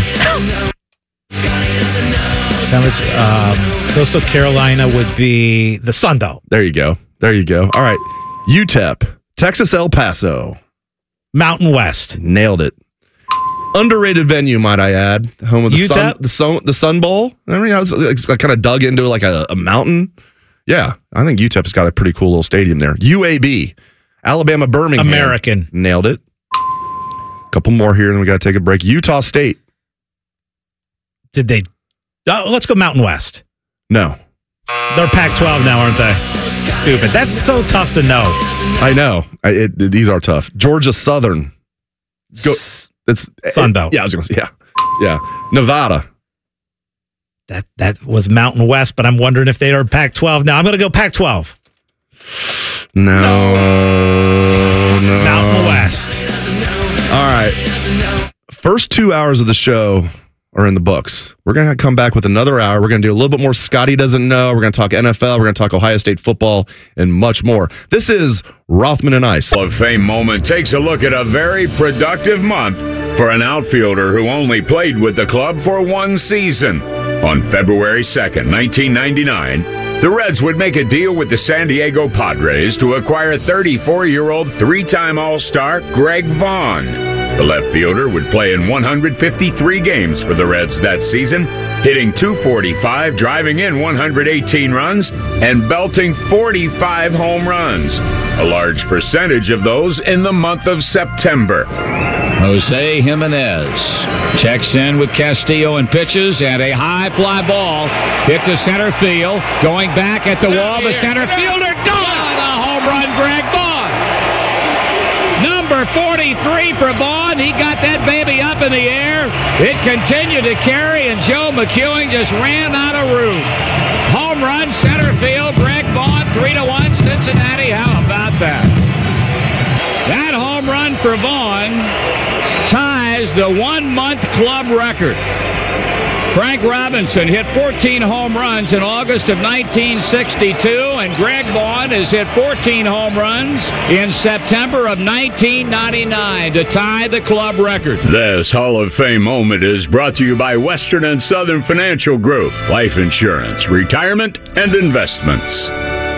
Conference, um, Coastal Carolina would be the Sun Belt. There you go. There you go. All right. U T E P. Texas El Paso. Mountain West. Nailed it. Underrated venue, might I add. Home of the U T E P? Sun, the Sun, the Sun Bowl. I mean, it's, it's kind of dug into like a, a mountain. Yeah, I think U T E P's got a pretty cool little stadium there. U A B, Alabama Birmingham. American. Nailed it. Couple more here, then we got to take a break. Utah State. Did they? Oh, let's go Mountain West. No. They're Pac twelve now, aren't they? Stupid. That's so tough to know. I know. I, it, these are tough. Georgia Southern. Go. It's Sun Belt. Yeah, I was going to say, yeah. Yeah. Nevada. That that was Mountain West, but I'm wondering if they are Pac twelve now. I'm going to go Pac twelve. No. No. Mountain West. All right. First two hours of the show are in the books. We're going to come back with another hour. We're going to do a little bit more Scotty Doesn't Know. We're going to talk N F L. We're going to talk Ohio State football and much more. This is Rothman and Ice. Hall of Fame moment takes a look at a very productive month for an outfielder who only played with the club for one season. On February second, nineteen ninety-nine, the Reds would make a deal with the San Diego Padres to acquire thirty-four-year-old three-time All-Star Greg Vaughn. The left fielder would play in one hundred fifty-three games for the Reds that season, hitting two forty-five, driving in one hundred eighteen runs, and belting forty-five home runs. A large percentage of those in the month of September. Jose Jimenez checks in with Castillo and pitches, and a high fly ball hit to center field. Going back at the wall, the center fielder, gone! A home run, Greg Vaughn! Number forty-three for Vaughn. He got that baby up in the air. It continued to carry, and Joe McEwing just ran out of room. Home run, center field. Greg Vaughn, three to one, Cincinnati. How about that? That home run for Vaughn ties the one-month club record. Frank Robinson hit fourteen home runs in August of nineteen sixty-two, and Greg Vaughn has hit fourteen home runs in September of nineteen ninety-nine to tie the club record. This Hall of Fame moment is brought to you by Western and Southern Financial Group, life insurance, retirement, and investments.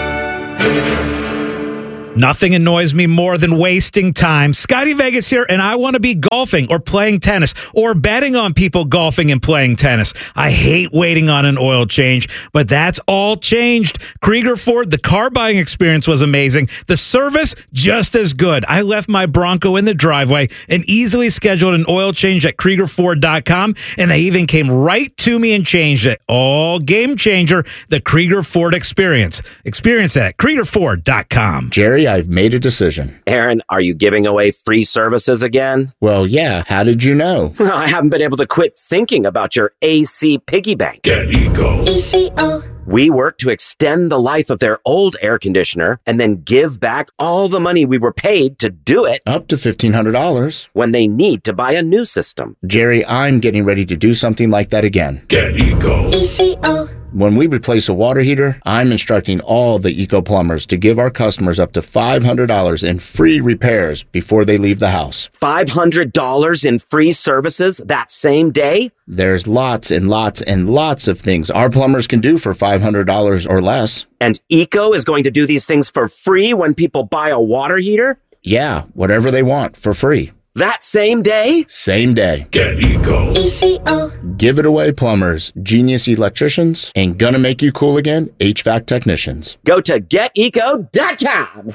Nothing annoys me more than wasting time. Scotty Vegas here, and I want to be golfing or playing tennis or betting on people golfing and playing tennis. I hate waiting on an oil change, but that's all changed. Krieger Ford, the car buying experience was amazing. The service, just as good. I left my Bronco in the driveway and easily scheduled an oil change at Krieger Ford dot com, and they even came right to me and changed it. All game changer, the Krieger Ford experience. Experience that at Krieger Ford dot com. Jerry, I've made a decision. Aaron, are you giving away free services again? Well, yeah. How did you know? Well, I haven't been able to quit thinking about your A C piggy bank. Get Eco. E C O. We work to extend the life of their old air conditioner and then give back all the money we were paid to do it. Up to fifteen hundred dollars. When they need to buy a new system. Jerry, I'm getting ready to do something like that again. Get Eco. E C O. When we replace a water heater, I'm instructing all the Eco plumbers to give our customers up to five hundred dollars in free repairs before they leave the house. five hundred dollars in free services that same day? There's lots and lots and lots of things our plumbers can do for five hundred dollars or less. And Eco is going to do these things for free when people buy a water heater? Yeah, whatever they want for free. That same day? Same day. Get Eco. E C O. Give it away, plumbers, genius electricians, and gonna make you cool again, H V A C technicians. Go to get eco dot com.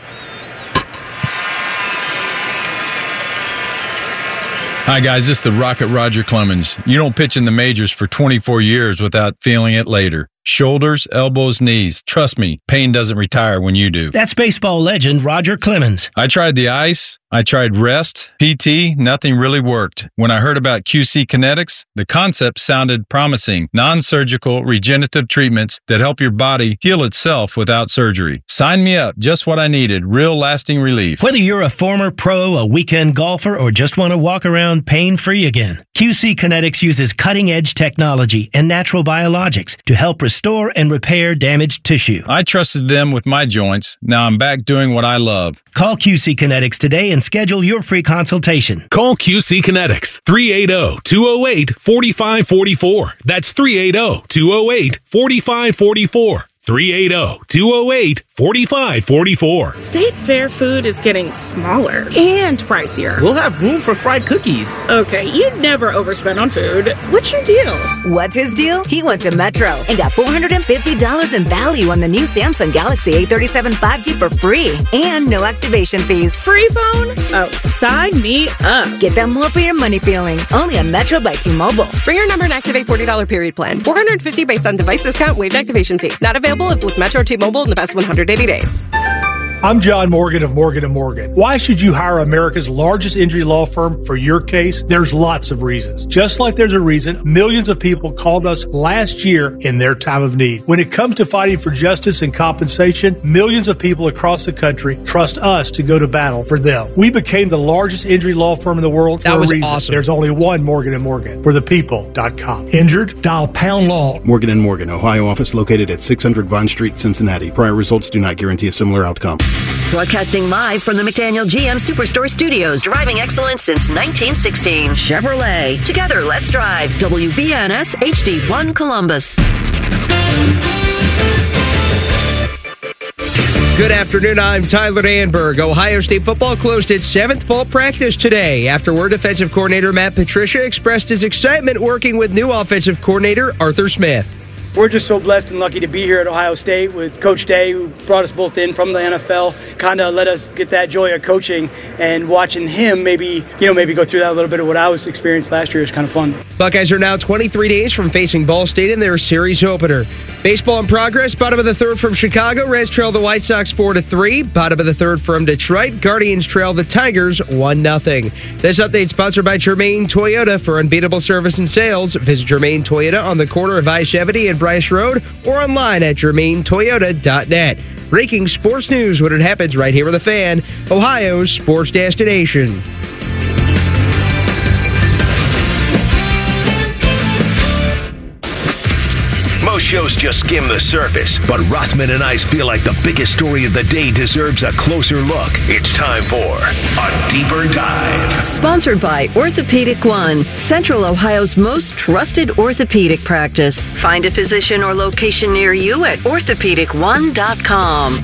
Hi, guys. This is the Rocket Roger Clemens. You don't pitch in the majors for twenty-four years without feeling it later. Shoulders, elbows, knees. Trust me, pain doesn't retire when you do. That's baseball legend Roger Clemens. I tried the ice. I tried rest, P T, nothing really worked. When I heard about Q C Kinetics, the concept sounded promising. Non-surgical, regenerative treatments that help your body heal itself without surgery. Sign me up, just what I needed, real lasting relief. Whether you're a former pro, a weekend golfer, or just want to walk around pain-free again, Q C Kinetics uses cutting-edge technology and natural biologics to help restore and repair damaged tissue. I trusted them with my joints. Now I'm back doing what I love. Call Q C Kinetics today and schedule your free consultation. Call Q C Kinetics, three eight zero, two zero eight, four five four four. That's three eight zero, two zero eight, four five four four. three eight zero, two zero eight, four five four four. State Fair food is getting smaller and pricier. We'll have room for fried cookies. Okay, you'd never overspend on food. What's your deal? What's his deal? He went to Metro and got four hundred fifty dollars in value on the new Samsung Galaxy A thirty-seven five G for free and no activation fees. Free phone? Oh, sign me up. Get that more for your money feeling. Only on Metro by T-Mobile. Bring your number and activate forty dollars period plan. four hundred fifty dollars based on device discount, waived activation fee. Not available if with Metro T-Mobile in the past one hundred eighty days. I'm John Morgan of Morgan and Morgan. Why should you hire America's largest injury law firm for your case? There's lots of reasons. Just like there's a reason millions of people called us last year in their time of need. When it comes to fighting for justice and compensation, millions of people across the country trust us to go to battle for them. We became the largest injury law firm in the world for that a was reason. Awesome. There's only one Morgan and Morgan for the people dot com. Injured? Dial pound law. Morgan and Morgan, Ohio office located at six hundred Vine Street, Cincinnati. Prior results do not guarantee a similar outcome. Broadcasting live from the McDaniel G M Superstore Studios, driving excellence since nineteen sixteen. Chevrolet. Together, let's drive. W B N S H D one Columbus. Good afternoon, I'm Tyler Danberg. Ohio State football closed its seventh fall practice today. Afterward, defensive coordinator Matt Patricia expressed his excitement working with new offensive coordinator Arthur Smith. we're just so blessed and lucky to be here at Ohio State with Coach Day, who brought us both in from the N F L, kind of let us get that joy of coaching, and watching him maybe, you know, maybe go through that a little bit of what I was experienced last year is kind of fun. Buckeyes are now twenty-three days from facing Ball State in their series opener. Baseball in progress. Bottom of the third from Chicago. Reds trail the White Sox four to three. Bottom of the third from Detroit. Guardians trail the Tigers one nothing. This update sponsored by Germain Toyota. For unbeatable service and sales, visit Germain Toyota on the corner of I seventy and Bryce Road or online at germain toyota dot net. Breaking sports news when it happens right here with The Fan, Ohio's sports destination. Most shows just skim the surface, but Rothman and I feel like the biggest story of the day deserves a closer look. It's time for A Deeper Dive. Sponsored by Orthopedic One, Central Ohio's most trusted orthopedic practice. Find a physician or location near you at orthopedic one dot com.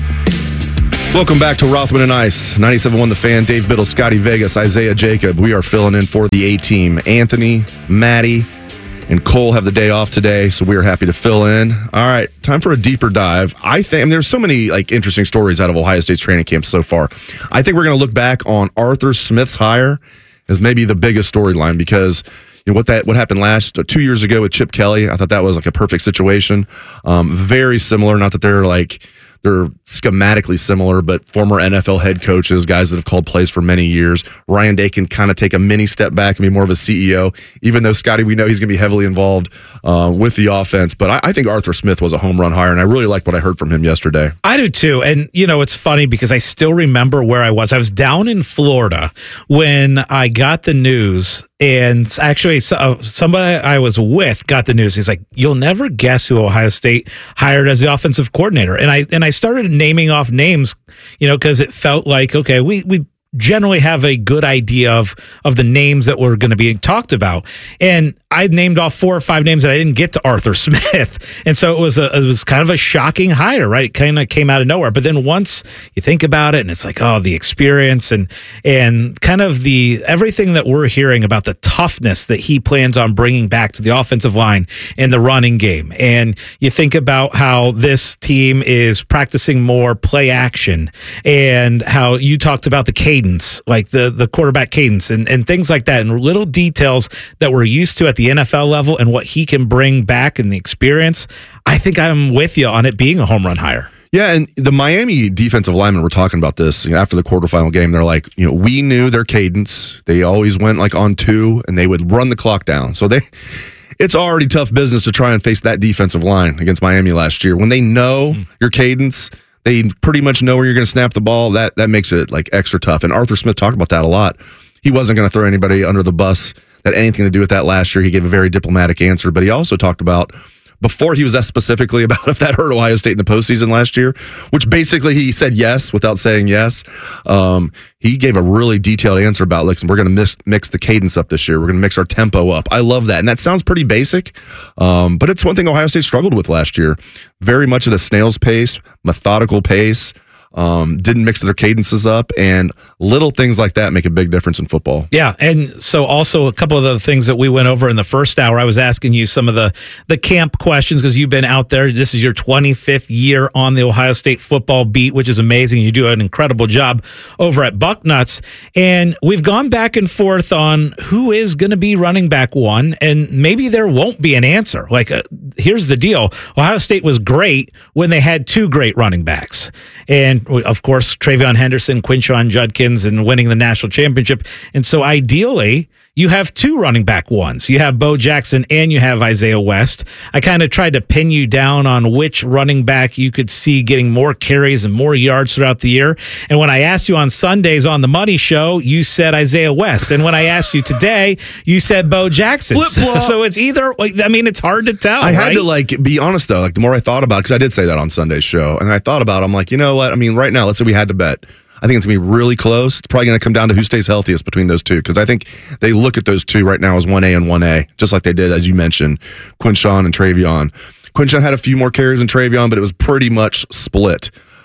Welcome back to Rothman and Ice. ninety-seven point one The Fan, Dave Biddle, Scotty Vegas, Isaiah Jacob. We are filling in for the A-Team. Anthony, Maddie, and Cole have the day off today, so we are happy to fill in. All right, time for a deeper dive. I think I mean, there's so many like interesting stories out of Ohio State's training camp so far. I think we're going to look back on Arthur Smith's hire as maybe the biggest storyline, because you know what that what happened last uh, two years ago with Chip Kelly. I thought that was like a perfect situation. Um, very similar, not that they're like they're schematically similar, but former N F L head coaches, guys that have called plays for many years. Ryan Day can kind of take a mini step back and be more of a C E O, even though, Scotty, we know he's going to be heavily involved uh, with the offense. But I, I think Arthur Smith was a home run hire, and I really liked what I heard from him yesterday. I do too. And, you know, it's funny because I still remember where I was. I was down in Florida when I got the news. And actually, so, somebody I was with got the news. He's like, "You'll never guess who Ohio State hired as the offensive coordinator." And I and I started naming off names, you know, because it felt like, okay, we we generally have a good idea of of the names that were going to be talked about. And I named off four or five names that I didn't get to Arthur Smith. And so it was a it was kind of a shocking hire, right? It kind of came out of nowhere. But then once you think about it, and it's like, oh, the experience and and kind of the everything that we're hearing about the toughness that he plans on bringing back to the offensive line and the running game. And you think about how this team is practicing more play action, and how you talked about the cadence, like the the quarterback cadence and, and things like that, and little details that we're used to at the N F L level, and what he can bring back in the experience. I think I'm with you on it being a home run hire. Yeah, and the Miami defensive linemen were talking about this, you know, after the quarterfinal game. They're like, you know, we knew their cadence. They always went like on two, and they would run the clock down. So they, it's already tough business to try and face that defensive line against Miami last year. When they know mm. your cadence, they pretty much know where you're going to snap the ball. That that makes it like extra tough. And Arthur Smith talked about that a lot. He wasn't going to throw anybody under the bus that had anything to do with that last year. He gave a very diplomatic answer, but he also talked about, before he was asked specifically about if that hurt Ohio State in the postseason last year, which basically he said yes without saying yes. Um, he gave a really detailed answer about, like, we're going to mix, mix the cadence up this year. We're going to mix our tempo up. I love that. And that sounds pretty basic, um, but it's one thing Ohio State struggled with last year. Very much at a snail's pace, methodical pace. Um, didn't mix their cadences up, and little things like that make a big difference in football. Yeah, and so also a couple of the things that we went over in the first hour, I was asking you some of the, the camp questions because you've been out there. This is your twenty-fifth year on the Ohio State football beat, which is amazing. You do an incredible job over at Bucknuts, and we've gone back and forth on who is going to be running back one, and maybe there won't be an answer. Like, uh, here's the deal. Ohio State was great when they had two great running backs, and of course, Travion Henderson, Quinshon Judkins, and winning the national championship. And so ideally, you have two running back ones. You have Bo Jackson and you have Isaiah West. I kind of tried to pin you down on which running back you could see getting more carries and more yards throughout the year. And when I asked you on Sundays on the Money Show, you said Isaiah West. And when I asked you today, you said Bo Jackson. Flip-flop. So it's either, I mean, it's hard to tell. I had right? to like be honest though. Like the more I thought about it, because I did say that on Sunday's show, and I thought about it, I'm like, you know what? I mean, right now, let's say we had to bet. I think it's going to be really close. It's probably going to come down to who stays healthiest between those two, because I think they look at those two right now as one A and one A, just like they did, as you mentioned, Quinshon and Travion. Quinshon had a few more carries than Travion, but it was pretty much split.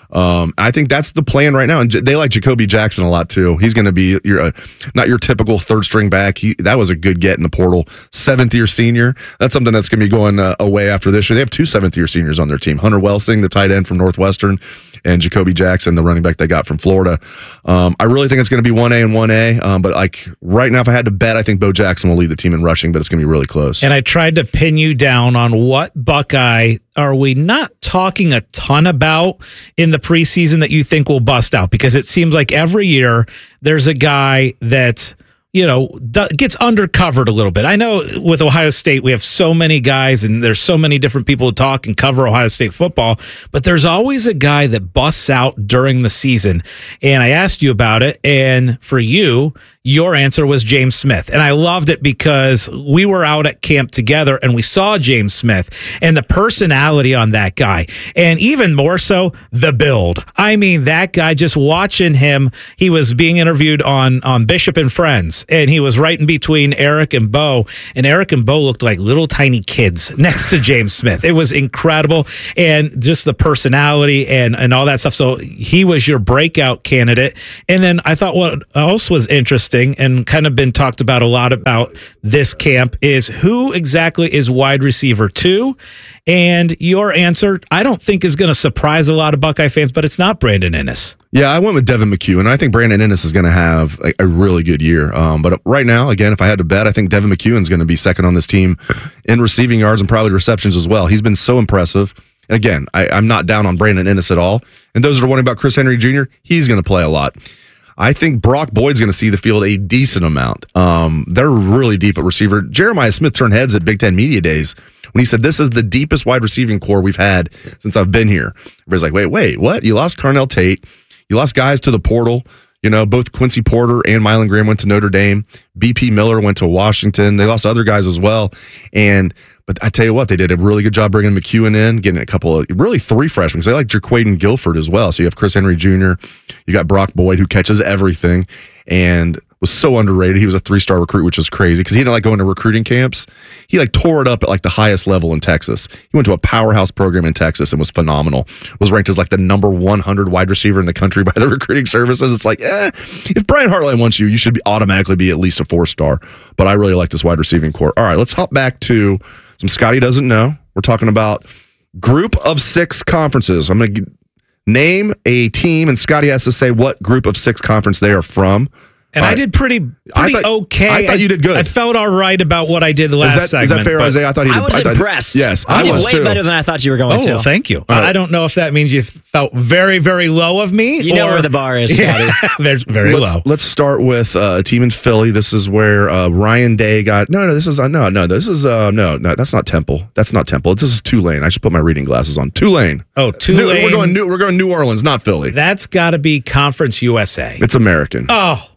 Um, I think that's the plan right now, and J- they like Jacoby Jackson a lot too. He's going to be your uh, not your typical third string back. He that was a good get in the portal, seventh year senior. That's something that's going to be going uh, away after this year. They have two seventh year seniors on their team: Hunter Welsing, the tight end from Northwestern, and Jacoby Jackson, the running back they got from Florida. Um, I really think it's going to be one A and one A. Um, but like right now, if I had to bet, I think Bo Jackson will lead the team in rushing, but it's going to be really close. And I tried to pin you down on what Buckeye are we not talking a ton about in the preseason that you think will bust out? Because it seems like every year there's a guy that, you know, d- gets undercovered a little bit. I know with Ohio State, we have so many guys and there's so many different people who talk and cover Ohio State football, but there's always a guy that busts out during the season. And I asked you about it, and for you, your answer was James Smith. And I loved it because we were out at camp together and we saw James Smith and the personality on that guy. And even more so, the build. I mean, that guy, just watching him, he was being interviewed on, on Bishop and Friends, and he was right in between Eric and Bo. And Eric and Bo looked like little tiny kids next to James Smith. It was incredible. And just the personality and, and all that stuff. So he was your breakout candidate. And then I thought what else was interesting and kind of been talked about a lot about this camp is who exactly is wide receiver two. And your answer, I don't think is going to surprise a lot of Buckeye fans, but it's not Brandon Inniss. Yeah, I went with Devin McHugh, and I think Brandon Inniss is going to have a, a really good year. Um, but right now, again, if I had to bet, I think Devin McHugh is going to be second on this team in receiving yards and probably receptions as well. He's been so impressive. And again, I, I'm not down on Brandon Inniss at all. And those that are wondering about Chris Henry Junior, he's going to play a lot. I think Brock Boyd's going to see the field a decent amount. Um, they're really deep at receiver. Jeremiah Smith turned heads at Big Ten Media Days when he said, this is the deepest wide receiving core we've had since I've been here. Everybody's like, wait, wait, what? You lost Carnell Tate. You lost guys to the portal. You know, both Quincy Porter and Mylan Graham went to Notre Dame. B P Miller went to Washington. They lost other guys as well. And But I tell you what, they did a really good job bringing McEwen in, getting a couple of, really three freshmen, because they like Jaquaden Guilford as well. So you have Chris Henry Junior, you got Brock Boyd, who catches everything, and was so underrated. He was a three-star recruit, which is crazy, because he didn't like going to recruiting camps. He like tore it up at like the highest level in Texas. He went to a powerhouse program in Texas and was phenomenal. Was ranked as like the number one hundred wide receiver in the country by the recruiting services. It's like, eh, if Brian Hartline wants you, you should be automatically be at least a four-star. But I really like this wide receiving core. All right, let's hop back to some Scotty doesn't know. We're talking about group of six conferences. I'm going to name a team, and Scotty has to say what group of six conference they are from. And All I right. did pretty, pretty I thought, okay. I thought you did good. I felt all right about what I did the last is that, segment. Is that fair, Isaiah? I thought he did. I was I thought, impressed. Yes, I, I did was way too. better than I thought you were going oh, to. Well, thank you. Right. I don't know if that means you felt very, very low of me. You or, know where the bar is, Scotty. Very, very let's, low. Let's start with uh, a team in Philly. This is where uh, Ryan Day got. No, no, this is uh, no, no. This is uh, no, no. That's not Temple. That's not Temple. This is Tulane. I should put my reading glasses on. Tulane. Oh, Tulane. New, we're going. New, we're going New Orleans, not Philly. That's got to be Conference U S A. It's American. Oh.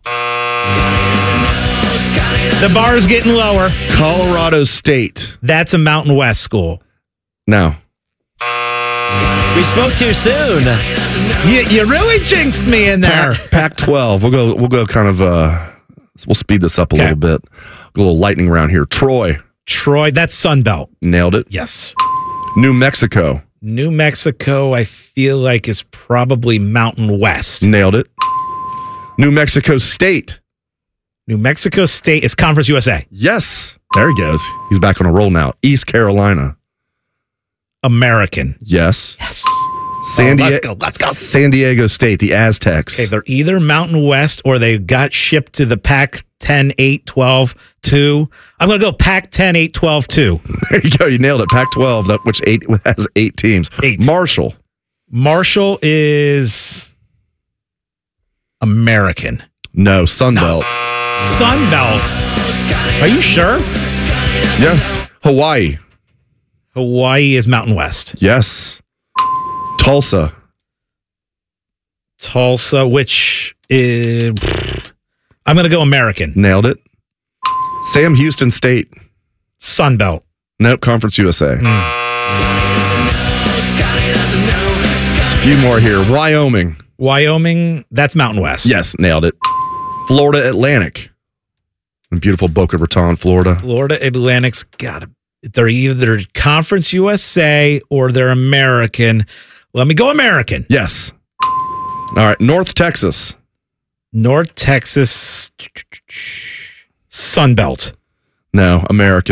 The bar is getting lower. Colorado State. That's a Mountain West school. No. We spoke too soon. You, you really jinxed me in there. Pac twelve. We'll go. We'll go. Kind of. Uh, we'll speed this up a Okay. little bit. A little lightning round here. Troy. Troy. That's Sun Belt. Nailed it. Yes. New Mexico. New Mexico, I feel like, is probably Mountain West. Nailed it. New Mexico State. New Mexico State is Conference U S A. Yes. There he goes. He's back on a roll now. East Carolina. American. Yes. Yes. San, Oh, Die- let's go, let's go. San Diego State, the Aztecs. Okay, they're either Mountain West or they got shipped to the Pac ten, eight, twelve, two. I'm going to go Pac ten, eight, twelve, two. There you go. You nailed it. Pac twelve, that which eight has eight teams. Eight. Marshall. Marshall is American. No, Sun Belt. Sun Belt. Are you sure? Yeah. Hawaii. Hawaii is Mountain West. Yes. Tulsa. Tulsa, which is... I'm going to go American. Nailed it. Sam Houston State. Sun Belt. Nope, Conference U S A. Mm. Just a few more here. Wyoming. Wyoming, that's Mountain West. Yes, nailed it. Florida Atlantic. In beautiful Boca Raton, Florida. Florida Atlantic's got to... They're either Conference U S A or they're American. Let me go American. Yes. All right, North Texas. North Texas. Sunbelt. No, American.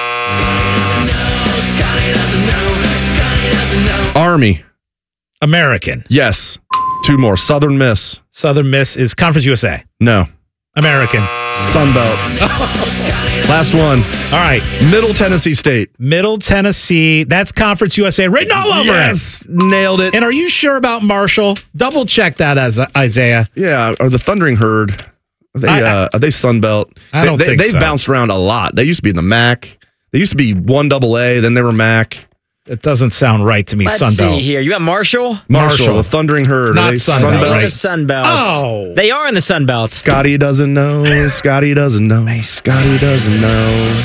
Army. American. Yes. Two more. Southern Miss. Southern Miss is Conference U S A. No. American. Sunbelt. Last one. All right. Middle Tennessee State. Middle Tennessee. That's Conference U S A. Written all over yes, it. Nailed it. And are you sure about Marshall? Double check that, as Isaiah. Yeah. Or the Thundering Herd. Are they, I, uh, are they Sunbelt? I don't they, think They've so. bounced around a lot. They used to be in the M A C. They used to be one double A, then they were M A C. It doesn't sound right to me. Let's Sunbelt. see here. You got Marshall? Marshall, Marshall. The Thundering Herd. Not Sunbelt. They're Right. the Sunbelt. Oh. They are in the Sunbelt. Scotty doesn't know. Scotty doesn't know. Scotty doesn't know.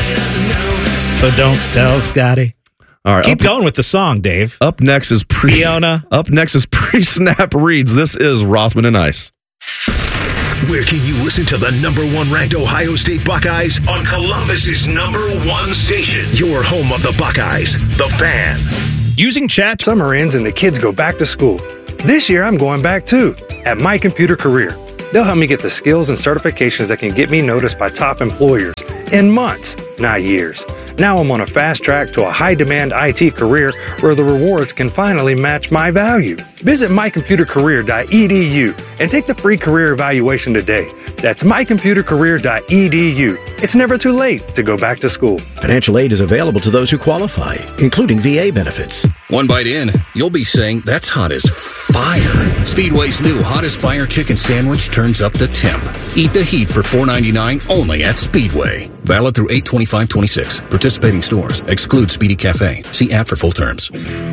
So don't tell Scotty. All right. Keep up, going with the song, Dave. Up next is pre Fiona. Up next is pre-snap reads. This is Rothman and Ice. Where can you listen to the number one ranked Ohio State Buckeyes? On Columbus's number one station. Your home of the Buckeyes, The Fan. Using chat, summer ends and the kids go back to school. This year I'm going back too, at My Computer Career. They'll help me get the skills and certifications that can get me noticed by top employers in months, not years. Now I'm on a fast track to a high-demand I T career where the rewards can finally match my value. Visit my computer career dot e d u and take the free career evaluation today. That's my computer career dot e d u. It's never too late to go back to school. Financial aid is available to those who qualify, including V A benefits. One bite in, you'll be saying, that's hot as fire. Speedway's new Hot as Fire chicken sandwich turns up the temp. Eat the heat for four ninety-nine only at Speedway. Valid through eight twenty-five twenty-six. Participating stores. Exclude Speedy Cafe. See app for full terms.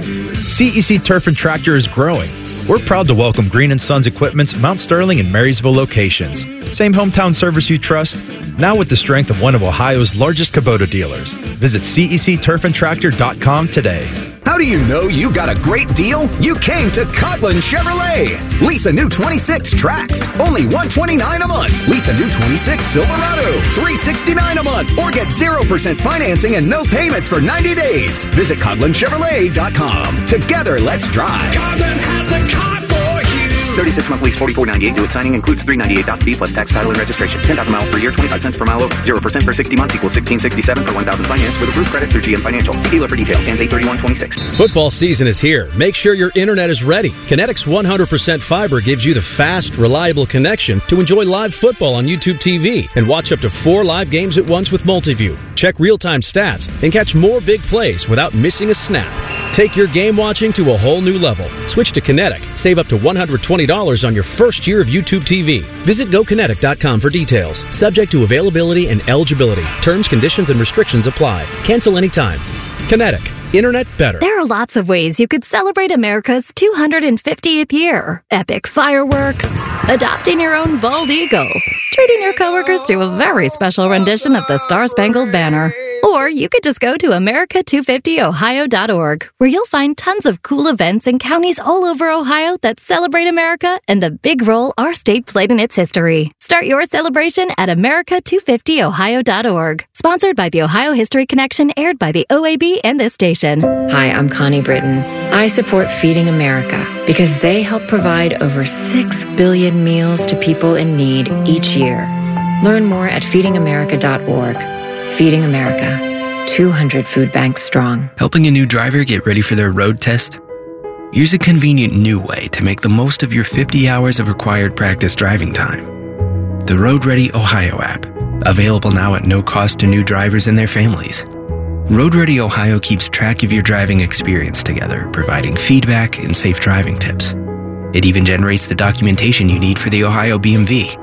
C E C Turf and Tractor is growing. We're proud to welcome Green and Sons Equipment's Mount Sterling and Marysville locations. Same hometown service you trust, now with the strength of one of Ohio's largest Kubota dealers. Visit C E C turf and tractor dot com today. How do you know you got a great deal? You came to Cotland Chevrolet. Lease a new twenty-six Trax, only one hundred twenty-nine dollars a month. Lease a new twenty-six Silverado, three hundred sixty-nine dollars a month. Or get zero percent financing and no payments for ninety days. Visit Cotland Chevrolet dot com. Together, let's drive. Cotland has the car for you. thirty-six month lease, forty-four ninety-eight. Due at signing includes three ninety-eight doc fee plus tax, title, and registration. ten thousand miles per year, twenty-five cents per mile over. zero percent for sixty months equals sixteen sixty-seven for one thousand finance with approved credit through G M Financial. See dealer for details. Ends eight thirty-one twenty-six. Football season is here. Make sure your internet is ready. Kinetics one hundred percent fiber gives you the fast, reliable connection to enjoy live football on YouTube T V and watch up to four live games at once with Multiview. Check real-time stats and catch more big plays without missing a snap. Take your game watching to a whole new level. Switch to Kinetic. Save up to one hundred twenty dollars on your first year of YouTube T V. Visit go kinetic dot com for details. Subject to availability and eligibility. Terms, conditions, and restrictions apply. Cancel anytime. Kinetic. Internet better. There are lots of ways you could celebrate America's two hundred fiftieth year. Epic fireworks, adopting your own bald eagle, treating your coworkers to a very special rendition of the Star-Spangled Banner. Or you could just go to America two fifty ohio dot org, where you'll find tons of cool events in counties all over Ohio that celebrate America and the big role our state played in its history. Start your celebration at America two fifty ohio dot org. Sponsored by the Ohio History Connection, aired by the O A B and this station. Hi, I'm Connie Britton. I support Feeding America because they help provide over six billion meals to people in need each year. Learn more at feeding america dot org. Feeding America, two hundred food banks strong. Helping a new driver get ready for their road test? Use a convenient new way to make the most of your fifty hours of required practice driving time. The Road Ready Ohio app, available now at no cost to new drivers and their families. Road Ready Ohio keeps track of your driving experience together, providing feedback and safe driving tips. It even generates the documentation you need for the Ohio B M V.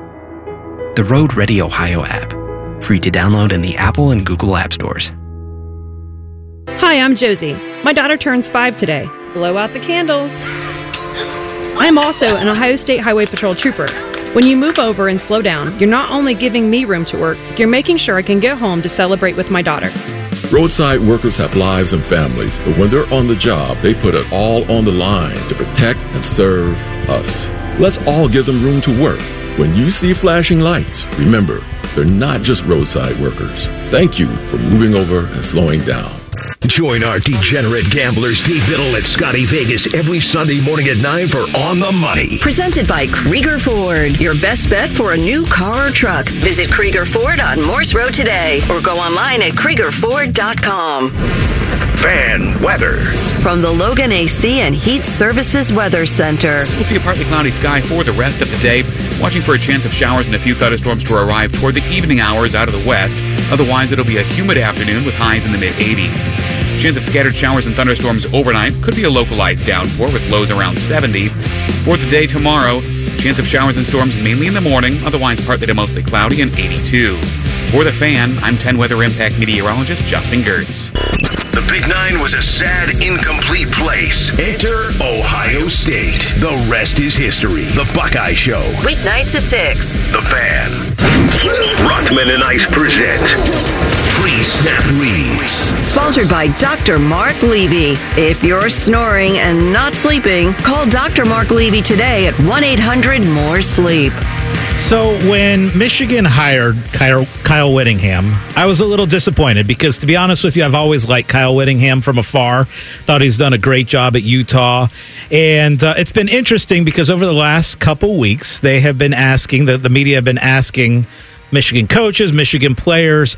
The Road Ready Ohio app, free to download in the Apple and Google App Stores. Hi, I'm Josie. My daughter turns five today. Blow out the candles. I'm also an Ohio State Highway Patrol trooper. When you move over and slow down, you're not only giving me room to work, you're making sure I can get home to celebrate with my daughter. Roadside workers have lives and families, but when they're on the job, they put it all on the line to protect and serve us. Let's all give them room to work. When you see flashing lights, remember, they're not just roadside workers. Thank you for moving over and slowing down. Join our degenerate gambler Steve Biddle at Scotty Vegas every Sunday morning at nine for On the Money. Presented by Krieger Ford. Your best bet for a new car or truck. Visit Krieger Ford on Morse Road today or go online at krieger ford dot com. Fan weather. From the Logan A C and Heat Services Weather Center. We'll see a partly cloudy sky for the rest of the day. Watching for a chance of showers and a few thunderstorms to arrive toward the evening hours out of the west. Otherwise, it'll be a humid afternoon with highs in the mid eighties. Chance of scattered showers and thunderstorms overnight. Could be a localized downpour with lows around seventy. For the day tomorrow, chance of showers and storms mainly in the morning. Otherwise, partly to mostly cloudy and eighty-two. For The Fan, I'm ten Weather Impact meteorologist Justin Gertz. The Big Nine was a sad, incomplete place. Enter Ohio State. The rest is history. The Buckeye Show. Weeknights at six. The Fan. Rockman and Ice present Pre-Snap Reads. Sponsored by Doctor Mark Levy. If you're snoring and not sleeping, call Doctor Mark Levy today at one eight hundred more sleep. So when Michigan hired Kyle, Kyle Whittingham, I was a little disappointed because, to be honest with you, I've always liked Kyle Whittingham from afar. Thought he's done a great job at Utah. And uh, it's been interesting because over the last couple weeks, they have been asking, the, the media have been asking Michigan coaches, Michigan players